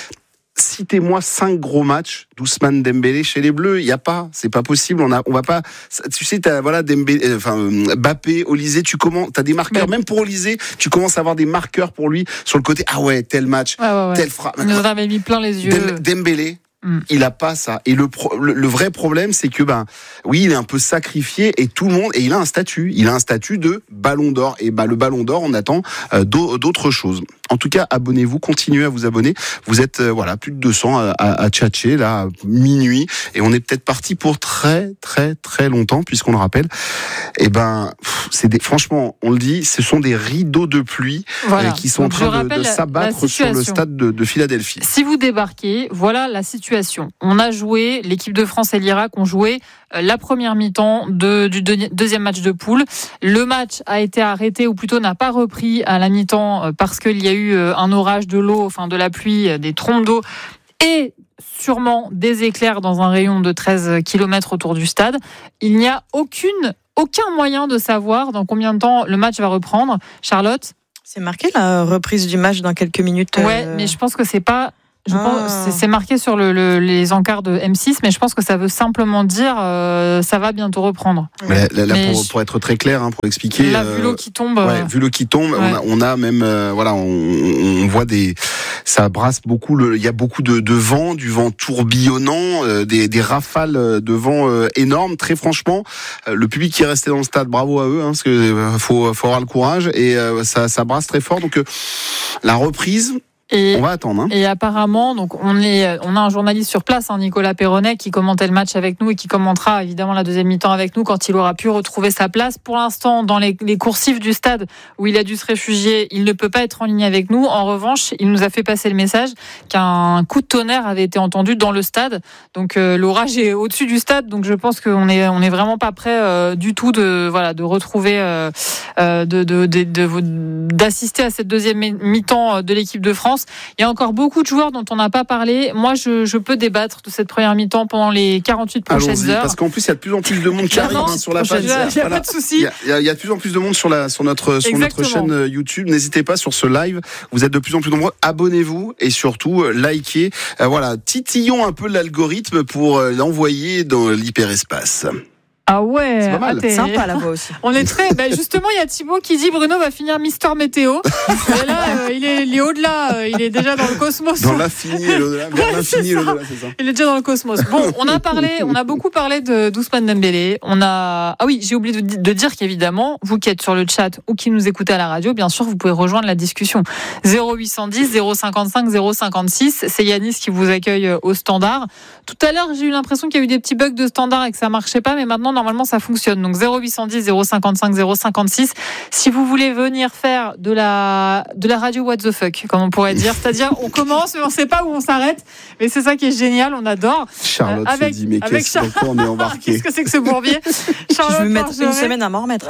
citez-moi cinq gros matchs d'Ousmane Dembélé chez les Bleus. Il y a pas, c'est pas possible. On a, on va pas. Tu sais, t'as voilà Dembélé, enfin Mbappé, Olysée. Tu commences, t'as des marqueurs. Mais... Même pour Olysée, tu commences à avoir des marqueurs pour lui sur le côté. Ah ouais, tel match, ouais, ouais, ouais. telle frappe. Il nous en avait mis plein les yeux. Dem- Dembélé. Mm. Il a pas ça. Et le, pro, le, le vrai problème, c'est que ben, oui, il est un peu sacrifié et tout le monde, et il a un statut. Il a un statut de Ballon d'Or. Et ben, le Ballon d'Or, on attend euh, d'autres choses. En tout cas, abonnez-vous, continuez à vous abonner. Vous êtes, euh, voilà, plus de deux cents à, à, à tchatcher, là, à minuit. Et on est peut-être parti pour très, très, très longtemps, puisqu'on le rappelle. Et ben, c'est des, franchement, on le dit, ce sont des rideaux de pluie voilà. euh, qui sont Donc, en train de, de s'abattre sur le stade de, de Philadelphie. Si vous débarquez, voilà la situation. On a joué, l'équipe de France et l'Irak ont joué la première mi-temps de, du de, deuxième match de poule. Le match a été arrêté, ou plutôt n'a pas repris à la mi-temps parce qu'il y a eu un orage, de l'eau, enfin de la pluie, des trompes d'eau et sûrement des éclairs dans un rayon de treize kilomètres autour du stade. Il n'y a aucune, aucun moyen de savoir dans combien de temps le match va reprendre. Charlotte ? C'est marqué la reprise du match dans quelques minutes. Ouais, euh... mais je pense que c'est pas... Je ah. pense, c'est, c'est marqué sur le, le, les encarts de M six, mais je pense que ça veut simplement dire euh, ça va bientôt reprendre. Mais là, là, mais pour, pour être très clair, hein, pour expliquer. Là, vu l'eau qui tombe. Ouais, vu l'eau qui tombe, ouais. on, a, on a même, euh, voilà, on, on voit des, ça brasse beaucoup. Le, il y a beaucoup de, de vent, du vent tourbillonnant, euh, des, des rafales de vent euh, énormes. Très franchement, euh, le public qui est resté dans le stade, bravo à eux, hein, parce que euh, faut, faut avoir le courage et euh, ça, ça brasse très fort. Donc euh, la reprise. Et, on va attendre. Hein. Et apparemment, donc on est, on a un journaliste sur place, hein, Nicolas Perronnet, qui commentait le match avec nous et qui commentera évidemment la deuxième mi-temps avec nous quand il aura pu retrouver sa place. Pour l'instant, dans les, les coursifs du stade où il a dû se réfugier, il ne peut pas être en ligne avec nous. En revanche, il nous a fait passer le message qu'un coup de tonnerre avait été entendu dans le stade. Donc euh, l'orage est au-dessus du stade, donc je pense qu'on est, on est vraiment pas prêt euh, du tout de, voilà, de retrouver, euh, de, de, de, de, d'assister à cette deuxième mi-temps de l'équipe de France. Il y a encore beaucoup de joueurs dont on n'a pas parlé. Moi, je, je peux débattre de cette première mi-temps pendant les quarante-huit prochaines Allons-y, heures. Parce qu'en plus, il y a de plus en plus de monde qui arrive hein, sur la page. Il n'y a, a pas de souci. Il y, a, il y a de plus en plus de monde sur, la, sur, notre, sur notre chaîne YouTube. N'hésitez pas sur ce live. Vous êtes de plus en plus nombreux. Abonnez-vous et surtout, likez. Euh, voilà, titillons un peu l'algorithme pour euh, l'envoyer dans l'hyperespace. Ah ouais, c'est pas mal. Ah, sympa la voix aussi. On est très. Ben justement, il y a Thibaut qui dit Bruno va finir Mister Météo. Et là, euh, il, est, il est au-delà. Euh, il est déjà dans le cosmos. Dans l'infini et l'au-delà. Vers ouais, l'infini et l'au-delà, c'est ça. Il est déjà dans le cosmos. Bon, on a parlé, on a beaucoup parlé de d'Ousmane Dembélé. On a. Ah oui, j'ai oublié de, de dire qu'évidemment, vous qui êtes sur le chat ou qui nous écoutez à la radio, bien sûr, vous pouvez rejoindre la discussion. zéro huit cent dix, zéro cinquante-cinq, zéro cinquante-six. C'est Yanis qui vous accueille au standard. Tout à l'heure, j'ai eu l'impression qu'il y a eu des petits bugs de standard et que ça marchait pas, mais maintenant, normalement, ça fonctionne. Donc zéro huit cent dix, zéro cinquante-cinq, zéro cinquante-six. Si vous voulez venir faire de la de la radio what the fuck, comme on pourrait dire, c'est-à-dire on commence mais on sait pas où on s'arrête, mais c'est ça qui est génial, on adore. Charlotte euh, avec, se dit mais qu'est-ce Char... qu'on est embarqué. Qu'est-ce que c'est que ce bourbier? Charlotte, je vais mettre une semaine à m'en remettre.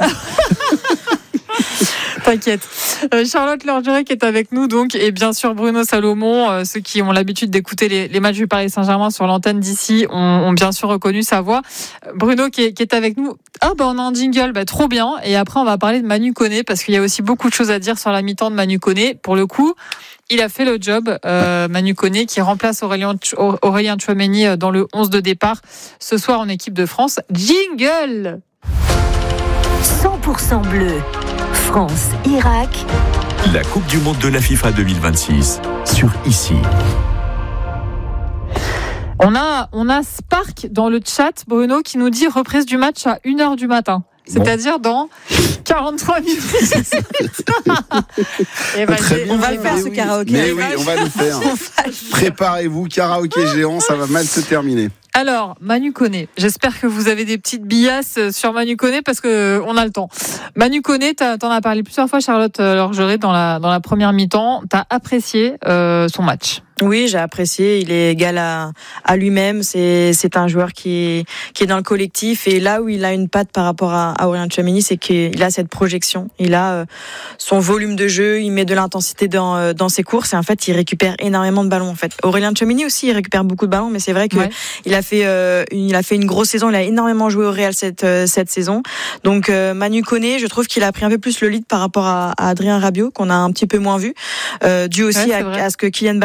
T'inquiète. Euh, Charlotte Lorgerec est avec nous donc, et bien sûr Bruno Salomon. Euh, ceux qui ont l'habitude d'écouter les, les matchs du Paris Saint-Germain sur l'antenne d'ici ont, ont bien sûr reconnu sa voix. Bruno qui est, qui est avec nous. Ah bah on a un jingle, bah trop bien. Et après on va parler de Manu Koné parce qu'il y a aussi beaucoup de choses à dire sur la mi-temps de Manu Koné. Pour le coup, il a fait le job. Euh, Manu Koné qui remplace Aurélien, Aurélien Tchouameni dans le onze de départ ce soir en équipe de France. Jingle. cent pour cent bleu. France, Irak. La Coupe du Monde de la FIFA deux mille vingt-six sur Ici. On a, on a Spark dans le chat, Bruno, qui nous dit reprise du match à une heure du matin. C'est-à-dire dans quarante-trois minutes. Et ben, on va le faire ce karaoké. Mais oui, on va le faire. Préparez-vous, karaoké géant, ça va mal se terminer. Alors, Manu Koné, j'espère que vous avez des petites billasses sur Manu Koné parce que on a le temps. Manu Koné, t'en as parlé plusieurs fois, Charlotte Lorgerec, dans la, dans la première mi-temps. T'as apprécié euh, son match? Oui, j'ai apprécié. Il est égal à, à lui-même. C'est, c'est un joueur qui est, qui est dans le collectif. Et là où il a une patte par rapport à, à Aurélien Tchouameni, c'est qu'il a cette projection. Il a euh, son volume de jeu. Il met de l'intensité dans, euh, dans ses courses. Et en fait, il récupère énormément de ballons. En fait, Aurélien Tchouameni aussi, il récupère beaucoup de ballons. Mais c'est vrai que ouais. il a fait, euh, il a fait une grosse saison. Il a énormément joué au Real cette, euh, cette saison. Donc, euh, Manu Koné, je trouve qu'il a pris un peu plus le lead par rapport à, à Adrien Rabiot, qu'on a un petit peu moins vu, euh, dû aussi ouais, à, à ce que Kylian Mbappé, en fait,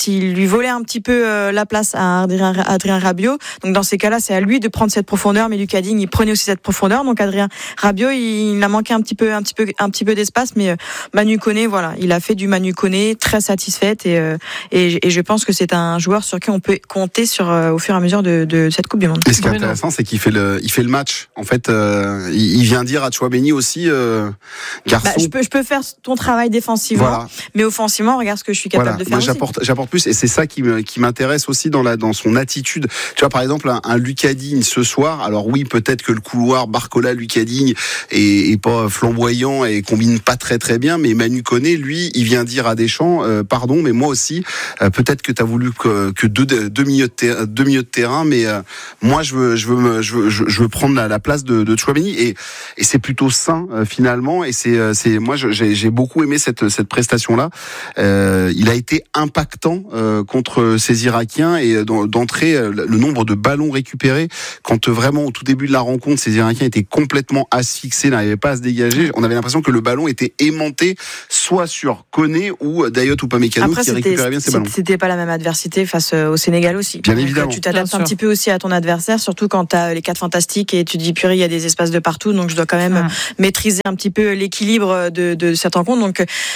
fait, il lui volait un petit peu euh, la place à Adrien, Adrien Rabiot. Donc dans ces cas-là, c'est à lui de prendre cette profondeur, mais Lucas Digne, il prenait aussi cette profondeur. Donc Adrien Rabiot, il, il a manqué un petit peu, un petit peu, un petit peu d'espace, mais euh, Manu Koné, voilà, il a fait du Manu Koné, très satisfaite et, euh, et et je pense que c'est un joueur sur qui on peut compter sur euh, au fur et à mesure de, de cette Coupe du Monde. Et ce qui est intéressant, c'est qu'il fait le, il fait le match. En fait, euh, il, il vient dire à Tchouaméni aussi, euh, garçon. Bah, je peux, je peux faire ton travail défensivement, voilà. Mais offensivement, regarde ce que je suis capable voilà. de faire. Moi, aussi. j'apporte, j'apporte plus, et c'est ça qui me, qui m'intéresse aussi dans la, dans son attitude. Tu vois, par exemple, un, un Lucas Digne ce soir. Alors oui, peut-être que le couloir Barcola, Lucas Digne est, est pas flamboyant et combine pas très très bien, mais Manu Koné, lui, il vient dire à Deschamps, euh, pardon, mais moi aussi, euh, peut-être que t'as voulu que, que deux, deux milieux de terrain, deux milieux de terrain, mais euh, moi, je veux, je veux, me, je veux, je veux prendre la, la place de, de Tchouaméni, et, et c'est plutôt sain euh, finalement, et c'est, euh, c'est, moi, j'ai, j'ai beaucoup aimé cette, cette prestation-là. Euh, il a été impactant euh, contre ces Irakiens, et d'entrer euh, le nombre de ballons récupérés quand euh, vraiment au tout début de la rencontre, ces Irakiens étaient complètement asphyxiés, n'arrivaient pas à se dégager. On avait l'impression que le ballon était aimanté soit sur Koné ou Dayot ou Upamecano qui récupérait bien ces ballons. C'était pas la même adversité face au Sénégal aussi. Bien donc, évidemment. Tu t'adaptes un petit peu aussi à ton adversaire, surtout quand tu as les quatre fantastiques et tu te dis purée, il y a des espaces de partout, donc je dois quand même ah. maîtriser un petit peu l'équilibre de, de cette rencontre. Donc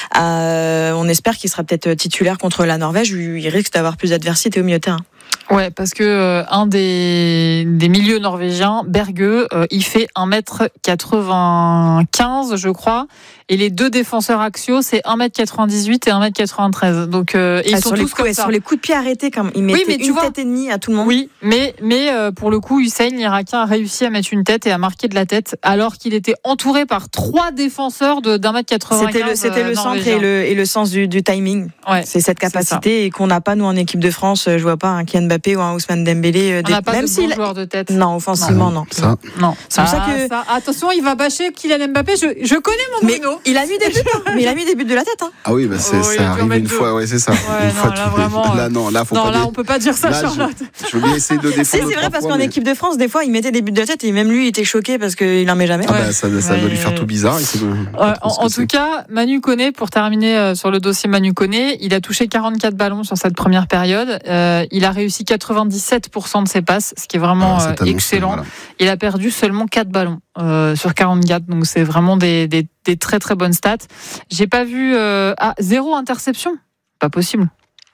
euh, on espère qu'il sera peut-être titulaire contre la Norvège, où il risque d'avoir plus d'adversité au milieu de terrain. Ouais, parce que euh, un des, des milieux norvégiens, Berge, euh, il fait un mètre quatre-vingt-quinze, je crois, et les deux défenseurs axiaux, c'est un mètre quatre-vingt-dix-huit et un mètre quatre-vingt-treize. Donc euh, et ils ah, sont tous coups, comme ça. Sur les coups de pied arrêtés, comme ils mettaient oui, mais une vois, tête et demie à tout le monde. Oui, mais mais euh, pour le coup, Hussein, l'Irakien, a réussi à mettre une tête et à marquer de la tête, alors qu'il était entouré par trois défenseurs de d'un mètre quatre-vingt-quinze. C'était le, c'était euh, le centre et le et le sens du, du timing. Ouais, c'est cette capacité et qu'on n'a pas nous en équipe de France. Je vois pas un Kylian Mbappé ou un Ousmane Dembélé. On n'a pas même de si bon joueur de tête. Non, offensivement non. non. Ça. Non. C'est pour ah, ça que ça. Attention, il va bâcher Kylian Mbappé. Je je connais mon mais Bruno. Il a mis des buts. Hein. Mais il a mis des buts de la tête. Hein. Ah oui, bah c'est, oh, ça arrive une deux. fois. Ouais, c'est ça. Ouais, une non, fois là, tout... vraiment, là non, là faut non, pas. Là, des... on peut pas dire ça, là, Charlotte. Je, je vais essayer de défendre. Si, c'est vrai parce qu'en mais... équipe de France, des fois, il mettait des buts de la tête et même lui, il était choqué parce qu'il en met jamais. Ah ouais. bah, ça, ça ouais. doit lui faire tout bizarre. Il ouais, en en tout cas, Manu Koné, pour terminer euh, sur le dossier Manu Koné, il a touché quarante-quatre ballons sur cette première période. Euh, il a réussi quatre-vingt-dix-sept pour cent de ses passes, ce qui est vraiment ah, euh, excellent. Voilà. Il a perdu seulement quatre ballons euh, sur quarante-quatre, donc c'est vraiment des, des, des très très bonnes stats. J'ai pas vu euh, ah, zéro interception, pas possible.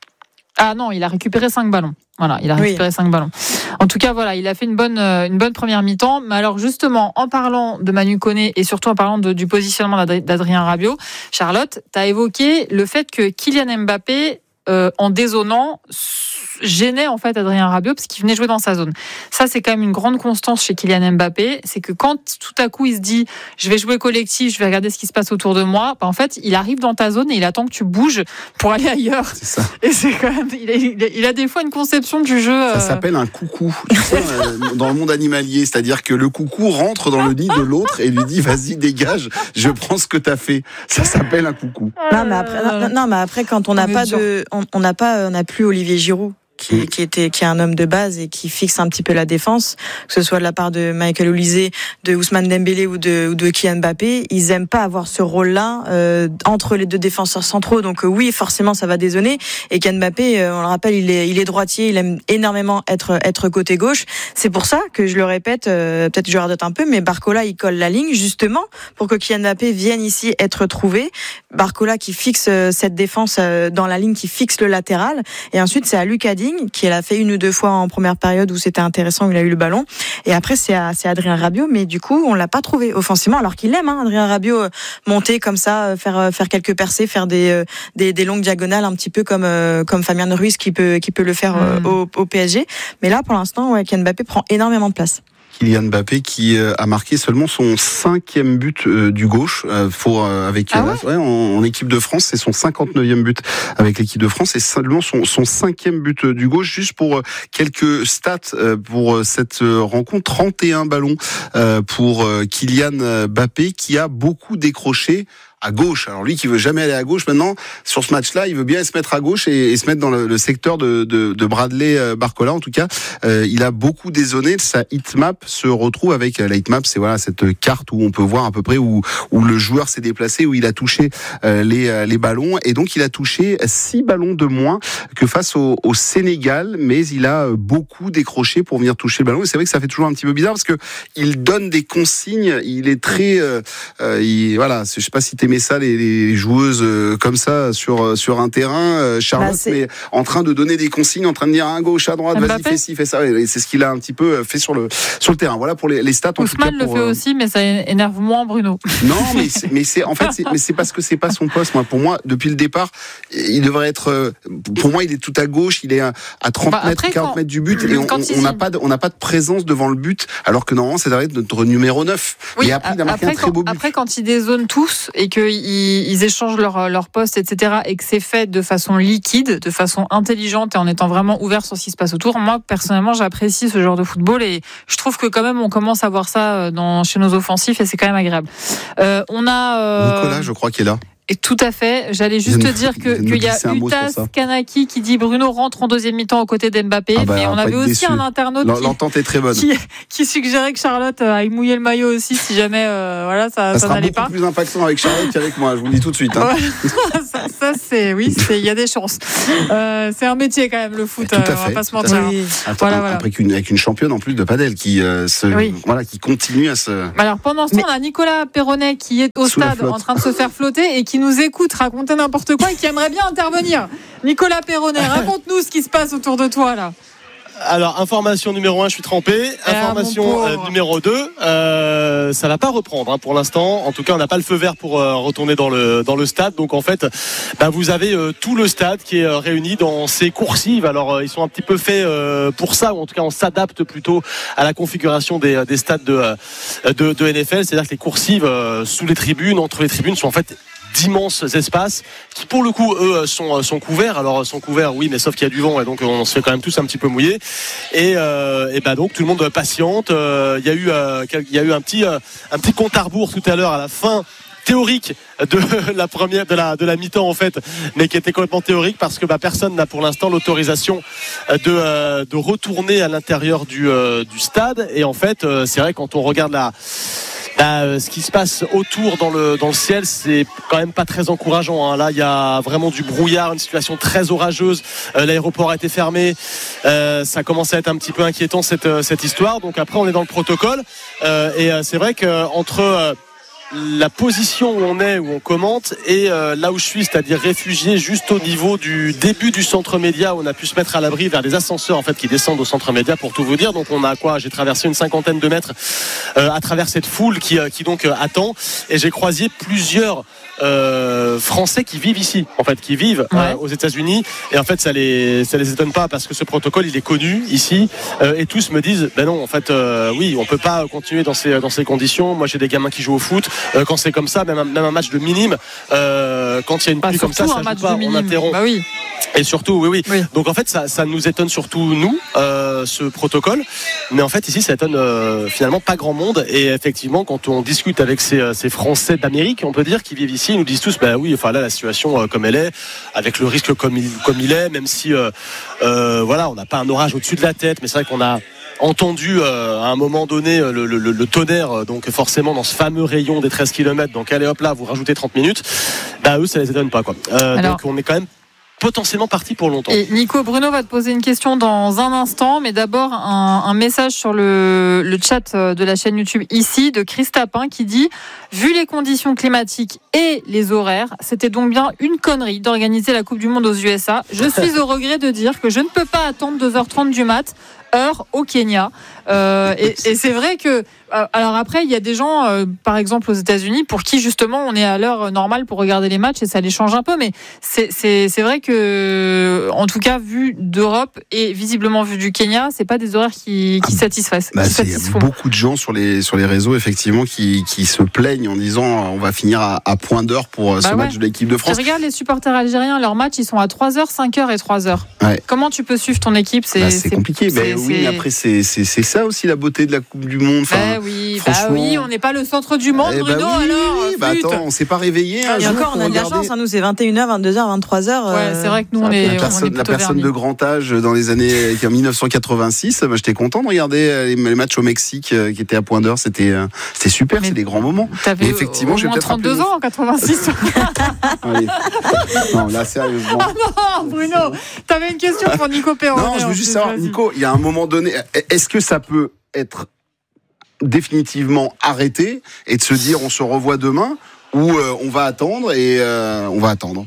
Ah non, il a récupéré cinq ballons. Voilà, il a récupéré oui. cinq ballons. En tout cas, voilà, il a fait une bonne, une bonne première mi-temps. Mais alors, justement, en parlant de Manu Koné et surtout en parlant de, du positionnement d'Adrien Rabiot, Charlotte, tu as évoqué le fait que Kylian Mbappé, euh, en dézonant, gênait en fait Adrien Rabiot parce qu'il venait jouer dans sa zone. Ça, c'est quand même une grande constance chez Kylian Mbappé. C'est que quand tout à coup il se dit je vais jouer collectif, je vais regarder ce qui se passe autour de moi, bah, en fait il arrive dans ta zone et il attend que tu bouges pour aller ailleurs. C'est ça. Et c'est quand même il a, il a, il a des fois une conception du jeu. Ça euh... s'appelle un coucou. Tu sais, euh, dans le monde animalier, c'est-à-dire que le coucou rentre dans le nid de l'autre et lui dit vas-y dégage, je prends ce que t'as fait. Ça s'appelle un coucou. Non mais après, non, non, mais après quand on n'a pas de, on n'a pas, on n'a plus Olivier Giroud. Qui, qui était qui est un homme de base et qui fixe un petit peu la défense, que ce soit de la part de Michael Olise, de Ousmane Dembélé ou de ou de Kylian Mbappé, ils aiment pas avoir ce rôle-là euh, entre les deux défenseurs centraux. Donc euh, oui, forcément ça va dézonner. Et Kylian Mbappé, euh, on le rappelle, il est il est droitier, il aime énormément être être côté gauche. C'est pour ça que je le répète, euh, peut-être je radote un peu, mais Barcola il colle la ligne justement pour que Kylian Mbappé vienne ici être trouvé. Barcola qui fixe euh, cette défense euh, dans la ligne, qui fixe le latéral, et ensuite c'est à Lucas Digne qui l'a fait une ou deux fois en première période où c'était intéressant, où il a eu le ballon. Et après, c'est, à, c'est Adrien Rabiot, mais du coup, on l'a pas trouvé offensivement, alors qu'il aime, hein, Adrien Rabiot, monter comme ça, faire faire quelques percées, faire des des, des longues diagonales, un petit peu comme comme Fabien Ruiz qui peut qui peut le faire mmh. au, au P S G. Mais là, pour l'instant, ouais, Kylian Mbappé prend énormément de place. Kylian Mbappé qui a marqué seulement son cinquième but du gauche pour, avec, ah ouais ouais, en, en équipe de France. C'est son cinquante-neuvième but avec l'équipe de France et seulement son, son cinquième but du gauche. Juste pour quelques stats pour cette rencontre, trente et un ballons pour Kylian Mbappé qui a beaucoup décroché à gauche. Alors lui qui veut jamais aller à gauche maintenant, sur ce match-là, il veut bien se mettre à gauche et, et se mettre dans le, le secteur de, de, de Bradley Barcola. En tout cas, euh, il a beaucoup dézonné. Sa heatmap se retrouve avec la heatmap, c'est voilà cette carte où on peut voir à peu près où, où le joueur s'est déplacé, où il a touché euh, les, les ballons. Et donc il a touché six ballons de moins que face au, au Sénégal, mais il a beaucoup décroché pour venir toucher le ballon. Et c'est vrai que ça fait toujours un petit peu bizarre parce que il donne des consignes. Il est très, euh, euh, il, voilà, je sais pas si t'aimais ça les, les joueuses euh, comme ça sur sur un terrain, euh, Charlotte, bah mais en train de donner des consignes, en train de dire à gauche, à droite, vas-y fais ci, fais ça. Et c'est ce qu'il a un petit peu fait sur le sur le terrain. Voilà pour les, les stats. Ousmane le fait euh... aussi, mais ça énerve moins Bruno. Non, mais c'est, mais c'est en fait, c'est, mais c'est parce que c'est pas son poste. Moi, pour moi, depuis le départ, il devrait être. Pour moi, il est tout à gauche. Il est à, à trente bah mètres, quarante quand, mètres du but, et on n'a pas, de, on n'a pas de présence devant le but, alors que normalement, ça devrait être notre numéro neuf. Oui, et après, il a marqué après, un très beau but. Après, quand ils dézonent tous et qu'ils ils échangent leur leur poste, et cetera, et que c'est fait de façon liquide, de façon intelligente et en étant vraiment ouvert sur ce qui se passe autour, moi personnellement, j'apprécie ce genre de football et je trouve que quand même on commence à voir ça dans chez nos offensifs et c'est quand même agréable. Euh, on a euh... Nicolas, je crois qu'il est là. Et tout à fait. J'allais juste te dire que qu'il y a Utas Kanaki qui dit Bruno rentre en deuxième mi-temps aux côtés d'Mbappé. Ah bah, mais on avait aussi déçu. Un internaute L'entente est très bonne. Qui, qui suggérait que Charlotte aille mouiller le maillot aussi si jamais euh, voilà ça, ça, ça sera n'allait beaucoup pas. Plus impactant avec Charlotte qu'avec moi. Je vous le dis tout de suite. Hein. ça, ça c'est oui, c'est il y a des chances. Euh, c'est un métier quand même le foot. Tout à fait, on va pas se mentir. Oui. Attends, voilà, voilà. Après qu'une, avec une championne en plus de padel qui euh, se oui. voilà qui continue à se. Alors pendant ce temps, mais... on a Nicolas Perronnet qui est au stade en train de se faire flotter et qui nous écoute raconter n'importe quoi et qui aimerait bien intervenir. Nicolas Perronnet, raconte-nous ce qui se passe autour de toi là. Alors, information numéro un, je suis trempé. Information euh, numéro deux, euh, ça va pas reprendre hein, pour l'instant. En tout cas, on n'a pas le feu vert pour euh, retourner dans le dans le stade. Donc en fait, bah, vous avez euh, tout le stade qui est euh, réuni dans ces coursives. Alors euh, ils sont un petit peu faits euh, pour ça, ou en tout cas on s'adapte plutôt à la configuration des, des stades de, de de N F L. C'est-à-dire que les coursives euh, sous les tribunes, entre les tribunes, sont en fait d'immenses espaces qui pour le coup eux sont sont couverts. Alors sont couverts oui, mais sauf qu'il y a du vent et donc on se fait quand même tous un petit peu mouiller et euh, et bah donc tout le monde patiente. Il euh, y a eu euh, il y a eu un petit euh, un petit compte à rebours tout à l'heure à la fin théorique de la première de la de la mi-temps en fait, mais qui était complètement théorique parce que bah personne n'a pour l'instant l'autorisation de euh, de retourner à l'intérieur du euh, du stade et en fait euh, c'est vrai quand on regarde la Bah, ce qui se passe autour dans le dans le ciel, c'est quand même pas très encourageant. Hein. Là, il y a vraiment du brouillard, une situation très orageuse. Euh, l'aéroport a été fermé. Euh, ça commence à être un petit peu inquiétant cette cette histoire. Donc après, on est dans le protocole euh, et euh, c'est vrai que entre euh, la position où on est, où on commente, et euh, là où je suis, c'est-à-dire réfugié juste au niveau du début du centre média, où on a pu se mettre à l'abri vers des ascenseurs en fait qui descendent au centre média pour tout vous dire. Donc on a quoi ? J'ai traversé une cinquantaine de mètres euh, à travers cette foule qui, euh, qui donc euh, attend, et j'ai croisé plusieurs euh, Français qui vivent ici, en fait, qui vivent euh, ouais. aux États-Unis, et en fait ça les ça les étonne pas parce que ce protocole il est connu ici, euh, et tous me disent ben non en fait euh, oui on peut pas continuer dans ces dans ces conditions. Moi j'ai des gamins qui jouent au foot. Euh, quand c'est comme ça, même un, même un match de minime, euh, quand il y a une pluie bah, comme ça, ça joue pas, on interrompt. Bah oui. Et surtout, oui, oui, oui. Donc en fait, ça, ça nous étonne surtout nous, euh, ce protocole. Mais en fait, ici, ça étonne euh, finalement pas grand monde. Et effectivement, quand on discute avec ces, ces Français d'Amérique, on peut dire, qui vivent ici, ils nous disent tous, bah oui, enfin là, la situation euh, comme elle est, avec le risque comme il, comme il est, même si, euh, euh, voilà, on n'a pas un orage au-dessus de la tête, mais c'est vrai qu'on a entendu euh, à un moment donné le, le, le tonnerre, donc forcément dans ce fameux rayon des treize kilomètres, donc allez hop là, vous rajoutez trente minutes, bah eux ça les étonne pas quoi. Euh, Alors... Donc on est quand même potentiellement parti pour longtemps. Et Nico, Bruno va te poser une question dans un instant, mais d'abord un, un message sur le, le chat de la chaîne YouTube ici de Chris Tapin qui dit « Vu les conditions climatiques et les horaires, c'était donc bien une connerie d'organiser la Coupe du Monde aux U S A. Je suis au regret de dire que je ne peux pas attendre deux heures trente du mat', heure au Kenya. Euh, et, et c'est vrai que euh, alors après il y a des gens euh, par exemple aux États-Unis pour qui justement on est à l'heure normale pour regarder les matchs et ça les change un peu, mais c'est c'est c'est vrai que en tout cas vu d'Europe et visiblement vu du Kenya, c'est pas des horaires qui qui satisfassent. Bah, qui il y a beaucoup de gens sur les sur les réseaux effectivement qui qui se plaignent en disant on va finir à, à point d'heure pour bah ce ouais. match de l'équipe de France. Je regarde les supporters algériens, leurs matchs ils sont à trois heures, cinq heures et trois heures. Ouais. Comment tu peux suivre ton équipe? C'est bah, c'est, c'est compliqué. C'est, mais oui, mais après c'est c'est c'est ça aussi la beauté de la Coupe du Monde. Enfin, bah, oui, bah oui, on n'est pas le centre du monde, eh Bruno. Bah oui, alors, oui, bah attends, on s'est pas réveillé. Et encore, on a de la chance. Hein, nous, c'est vingt et une heures, vingt-deux heures, vingt-trois heures. Ouais, euh, c'est vrai que nous, on est. La personne, on est la personne vernis. de grand âge dans les années en mille neuf cent quatre-vingt-six, bah, j'étais content de regarder les, les matchs au Mexique qui étaient à point d'heure. C'était, c'était super, mais c'est des grands moments. T'avais effectivement, j'ai peut-être trente-deux ans en quatre-vingt-six. Allez. Non, là, sérieusement. Ah non, Bruno, t'avais une question pour Nico Perronnet. Non, je veux juste savoir, Nico, il y a un moment donné, est-ce que ça peut être définitivement arrêté et de se dire on se revoit demain ou euh, on va attendre et euh, on va attendre?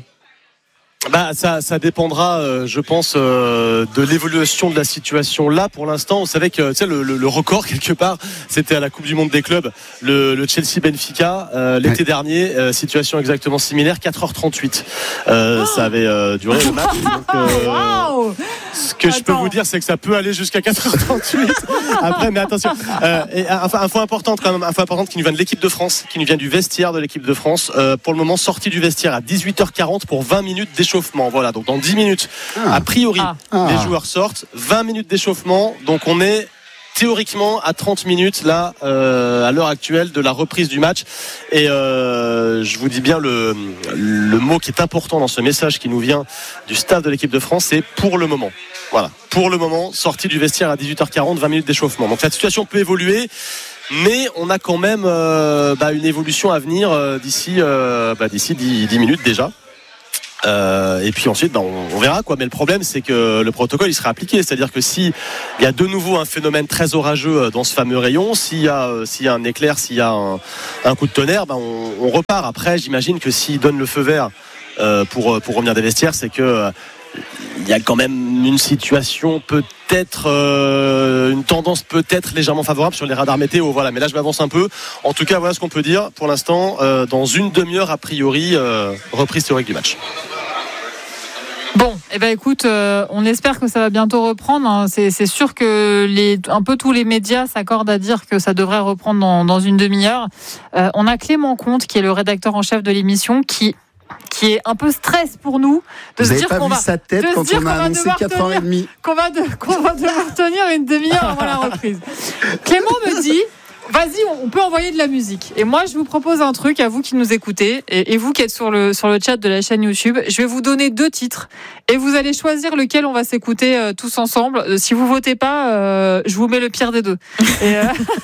Bah ça, ça dépendra, euh, je pense, euh, de l'évolution de la situation. Là, pour l'instant, on savait que tu sais, le, le, le record quelque part, c'était à la Coupe du Monde des clubs, le, le Chelsea-Benfica euh, l'été ouais. dernier, euh, situation exactement similaire, quatre heures trente-huit. Euh, oh ça avait euh, duré le match. Donc, euh, wow. Ce que Attends. je peux vous dire, c'est que ça peut aller jusqu'à quatre heures trente-huit. Après, mais attention. Euh, et info, info importante quand même, info importante qui nous vient de l'équipe de France, qui nous vient du vestiaire de l'équipe de France. Euh, pour le moment, sortie du vestiaire à dix-huit heures quarante pour vingt minutes d'échauffement. Voilà, donc dans dix minutes, ah. a priori, ah. les joueurs sortent. vingt minutes d'échauffement. Donc on est théoriquement à trente minutes là, euh, à l'heure actuelle de la reprise du match. Et euh, je vous dis bien le, le mot qui est important dans ce message qui nous vient du staff de l'équipe de France, c'est pour le moment. Voilà, pour le moment, sortie du vestiaire à dix-huit heures quarante, vingt minutes d'échauffement. Donc la situation peut évoluer. Mais on a quand même euh, bah, une évolution à venir euh, d'ici, euh, bah, d'ici dix, dix minutes déjà. Euh, et puis ensuite, bah, on, on verra quoi. Mais le problème, c'est que le protocole, il sera appliqué. C'est-à-dire que si il y a de nouveau un phénomène très orageux dans ce fameux rayon, s'il y a, s'il y a un éclair, s'il y a un, un coup de tonnerre, bah, on, on repart. Après, j'imagine que s'ils donnent le feu vert euh, pour pour revenir des vestiaires, c'est que euh, il y a quand même une situation peut-être euh, une tendance peut-être légèrement favorable sur les radars météo. Voilà, mais là je m'avance un peu. En tout cas, voilà ce qu'on peut dire pour l'instant. Euh, dans une demi-heure a priori, euh, reprise théorique du match. Bon, eh ben écoute, euh, on espère que ça va bientôt reprendre. Hein. C'est, c'est sûr que les, un peu tous les médias s'accordent à dire que ça devrait reprendre dans, dans une demi-heure. Euh, on a Clément Comte, qui est le rédacteur en chef de l'émission, qui qui est un peu stress pour nous de Vous se dire pas qu'on vu va sa tête quand on a annoncé quatre heures trente qu'on va de, qu'on va devoir tenir une demi-heure avant la reprise. Clément me dit vas-y, on peut envoyer de la musique. Et moi, je vous propose un truc à vous qui nous écoutez et, et vous qui êtes sur le, sur le chat de la chaîne YouTube. Je vais vous donner deux titres et vous allez choisir lequel on va s'écouter euh, tous ensemble. Euh, si vous votez pas, euh, je vous mets le pire des deux. Et, euh,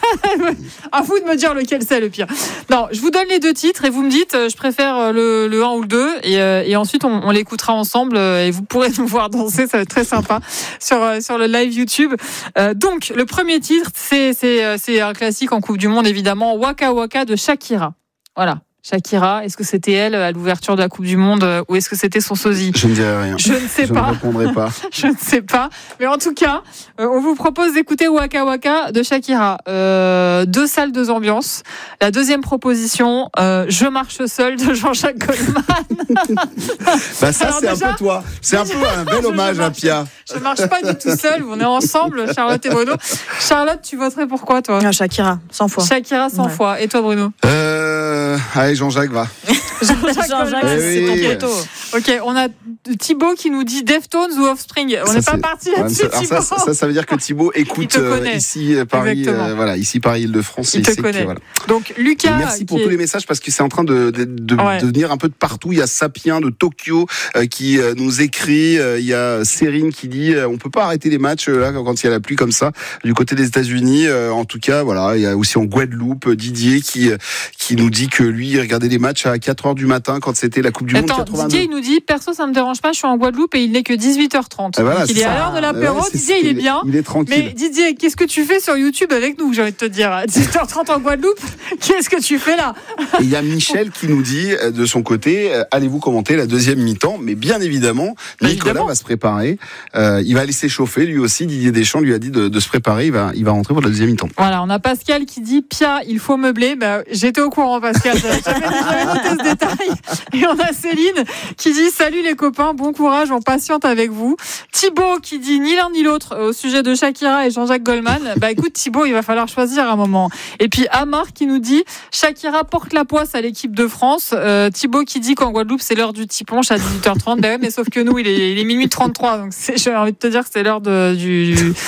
à vous de me dire lequel c'est le pire. Non, je vous donne les deux titres et vous me dites euh, je préfère le, le un ou le deux et, euh, et ensuite on, on l'écoutera ensemble euh, et vous pourrez nous voir danser, ça va être très sympa sur, euh, sur le live YouTube. Euh, donc, le premier titre, c'est, c'est, euh, c'est un classique en Coupe du Monde, évidemment, Waka Waka de Shakira. Voilà. Shakira, est-ce que c'était elle à l'ouverture de la Coupe du Monde ou est-ce que c'était son sosie ? Je ne dirai rien. Je ne sais je pas. Je ne répondrai pas. Je ne sais pas. Mais en tout cas, euh, on vous propose d'écouter Waka Waka de Shakira. Euh, deux salles, deux ambiances. La deuxième proposition, euh, Je marche seul de Jean-Jacques Goldman. bah ça, Alors c'est déjà, un peu toi. C'est un peu un bel hommage à Pia. Je ne marche pas du tout seul. On est ensemble, Charlotte et Bruno. Charlotte, tu voterais pour quoi, toi ? ah, Shakira, cent fois. Shakira, cent ouais. fois. Et toi, Bruno ? Euh... Allez, Jean-Jacques va. Jean-Jacques, Jean-Jacques ouais, c'est ton oui. poteau. Ok, on a Thibaut qui nous dit Deftones ou Offspring. On n'est pas parti là-dessus, ouais, Thibaut. Ça, ça, ça veut dire que Thibaut écoute euh, ici Paris, euh, voilà, ici Paris Île-de-France. Il, il te connaît. Que, voilà. Donc Lucas. Et merci pour tous est... les messages parce que c'est en train de, de, de, ouais. de venir un peu de partout. Il y a Sapien de Tokyo euh, qui euh, nous écrit. Euh, il y a Cérine qui dit euh, on peut pas arrêter les matchs euh, là quand il y a la pluie comme ça du côté des États-Unis. Euh, en tout cas, voilà. Il y a aussi en Guadeloupe Didier qui euh, qui nous dit que lui il regardait les matchs à quatre heures du matin quand c'était la Coupe du Monde quatre-vingt-deux. Didier il nous dit perso ça me dérange pas, je suis en Guadeloupe et il n'est que dix-huit heures trente. Et voilà, donc il est, est à l'heure de l'apéro. Ouais, Didier il est bien. Il est tranquille. Mais Didier, qu'est-ce que tu fais sur YouTube avec nous ? J'ai envie de te dire à dix-huit heures trente en Guadeloupe. Qu'est-ce que tu fais là ? Et il y a Michel qui nous dit de son côté, allez-vous commenter la deuxième mi-temps ? Mais bien évidemment, Nicolas évidemment. va se préparer. Euh, il va aller s'échauffer lui aussi. Didier Deschamps lui a dit de, de se préparer. Il va, il va rentrer pour la deuxième mi-temps. Voilà, on a Pascal qui dit Pia, il faut meubler. Bah, j'étais au courant, Pascal. J'avais, j'avais noté ce détail. Et on a Céline qui dit salut les copains, bon courage, on patiente avec vous. Thibaut qui dit ni l'un ni l'autre au sujet de Shakira et Jean-Jacques Goldman. Bah écoute Thibaut, il va falloir choisir un moment. Et puis Amar qui nous dit Shakira porte la poisse à l'équipe de France. Euh, Thibaut qui dit qu'en Guadeloupe c'est l'heure du petit punch à dix-huit heures trente. Bah ouais, mais sauf que nous il est, il est minuit trente-trois, donc c'est, j'ai envie de te dire que c'est l'heure de, du,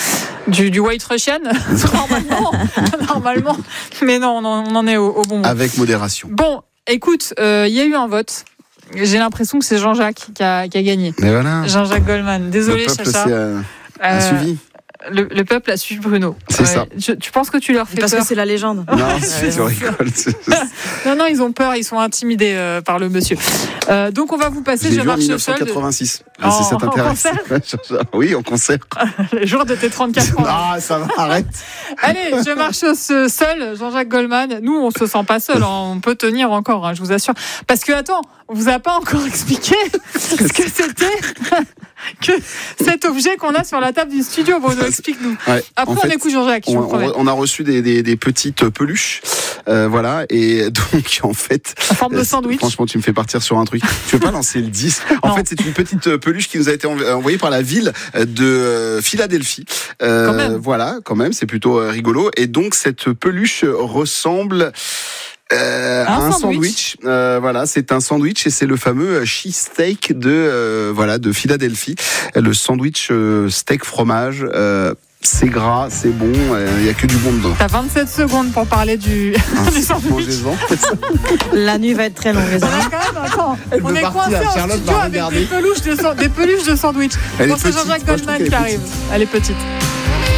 Du, du White Russian normalement, normalement. Mais non, on en, on en est au, au bon moment. Avec modération. Bon, écoute, il euh, y a eu un vote. J'ai l'impression que c'est Jean-Jacques qui a, qui a gagné. Mais voilà. Jean-Jacques Goldman. Désolé, Chacha. Le peuple Chacha. euh, a suivi. Le, le peuple a suivi Bruno. C'est ouais. ça. Je, tu penses que tu leur fais Parce peur? Parce que c'est la légende. Non, c'est tu rigoles. Non, non, ils ont peur, ils sont intimidés euh, par le monsieur. Euh, donc on va vous passer. J'ai je vu marche en dix-neuf cent quatre-vingt-six. De... Si ça t'intéresse. Oui, en concert. Le jour de tes trente-quatre ans. Ah, ça va, arrête. Allez, je marche seul, Jean-Jacques Goldman. Nous, on se sent pas seul. On peut tenir encore, hein, je vous assure. Parce que attends, on vous a pas encore expliqué ce que c'était que cet objet qu'on a sur la table du studio. Bruno, explique-nous. Ouais, Après, on fait, écoute Jean-Jacques. On, on, on a reçu des, des, des petites peluches, euh, voilà, et donc en fait, en forme de sandwich. Franchement, tu me fais partir sur un truc. Tu veux pas lancer le disque? En non. fait, c'est une petite peluche qui nous a été envoyée par la ville de Philadelphie. Euh, quand même. Voilà, quand même, c'est plutôt rigolo. Et donc cette peluche ressemble. Euh, un, un sandwich, sandwich. Euh, voilà, c'est un sandwich et c'est le fameux cheesesteak de euh, voilà de Philadelphie. Le sandwich euh, steak fromage. Euh, c'est gras, c'est bon, il euh, n'y a que du bon dedans. T'as vingt-sept secondes pour parler du, ah, du sandwich. La nuit va être très longue, les amis. On est quand même, attends, on est coincé en studio avec des peluches, de, des peluches de sandwich. Bon, c'est Jean-Jacques Goldman qui arrive. Elle est petite.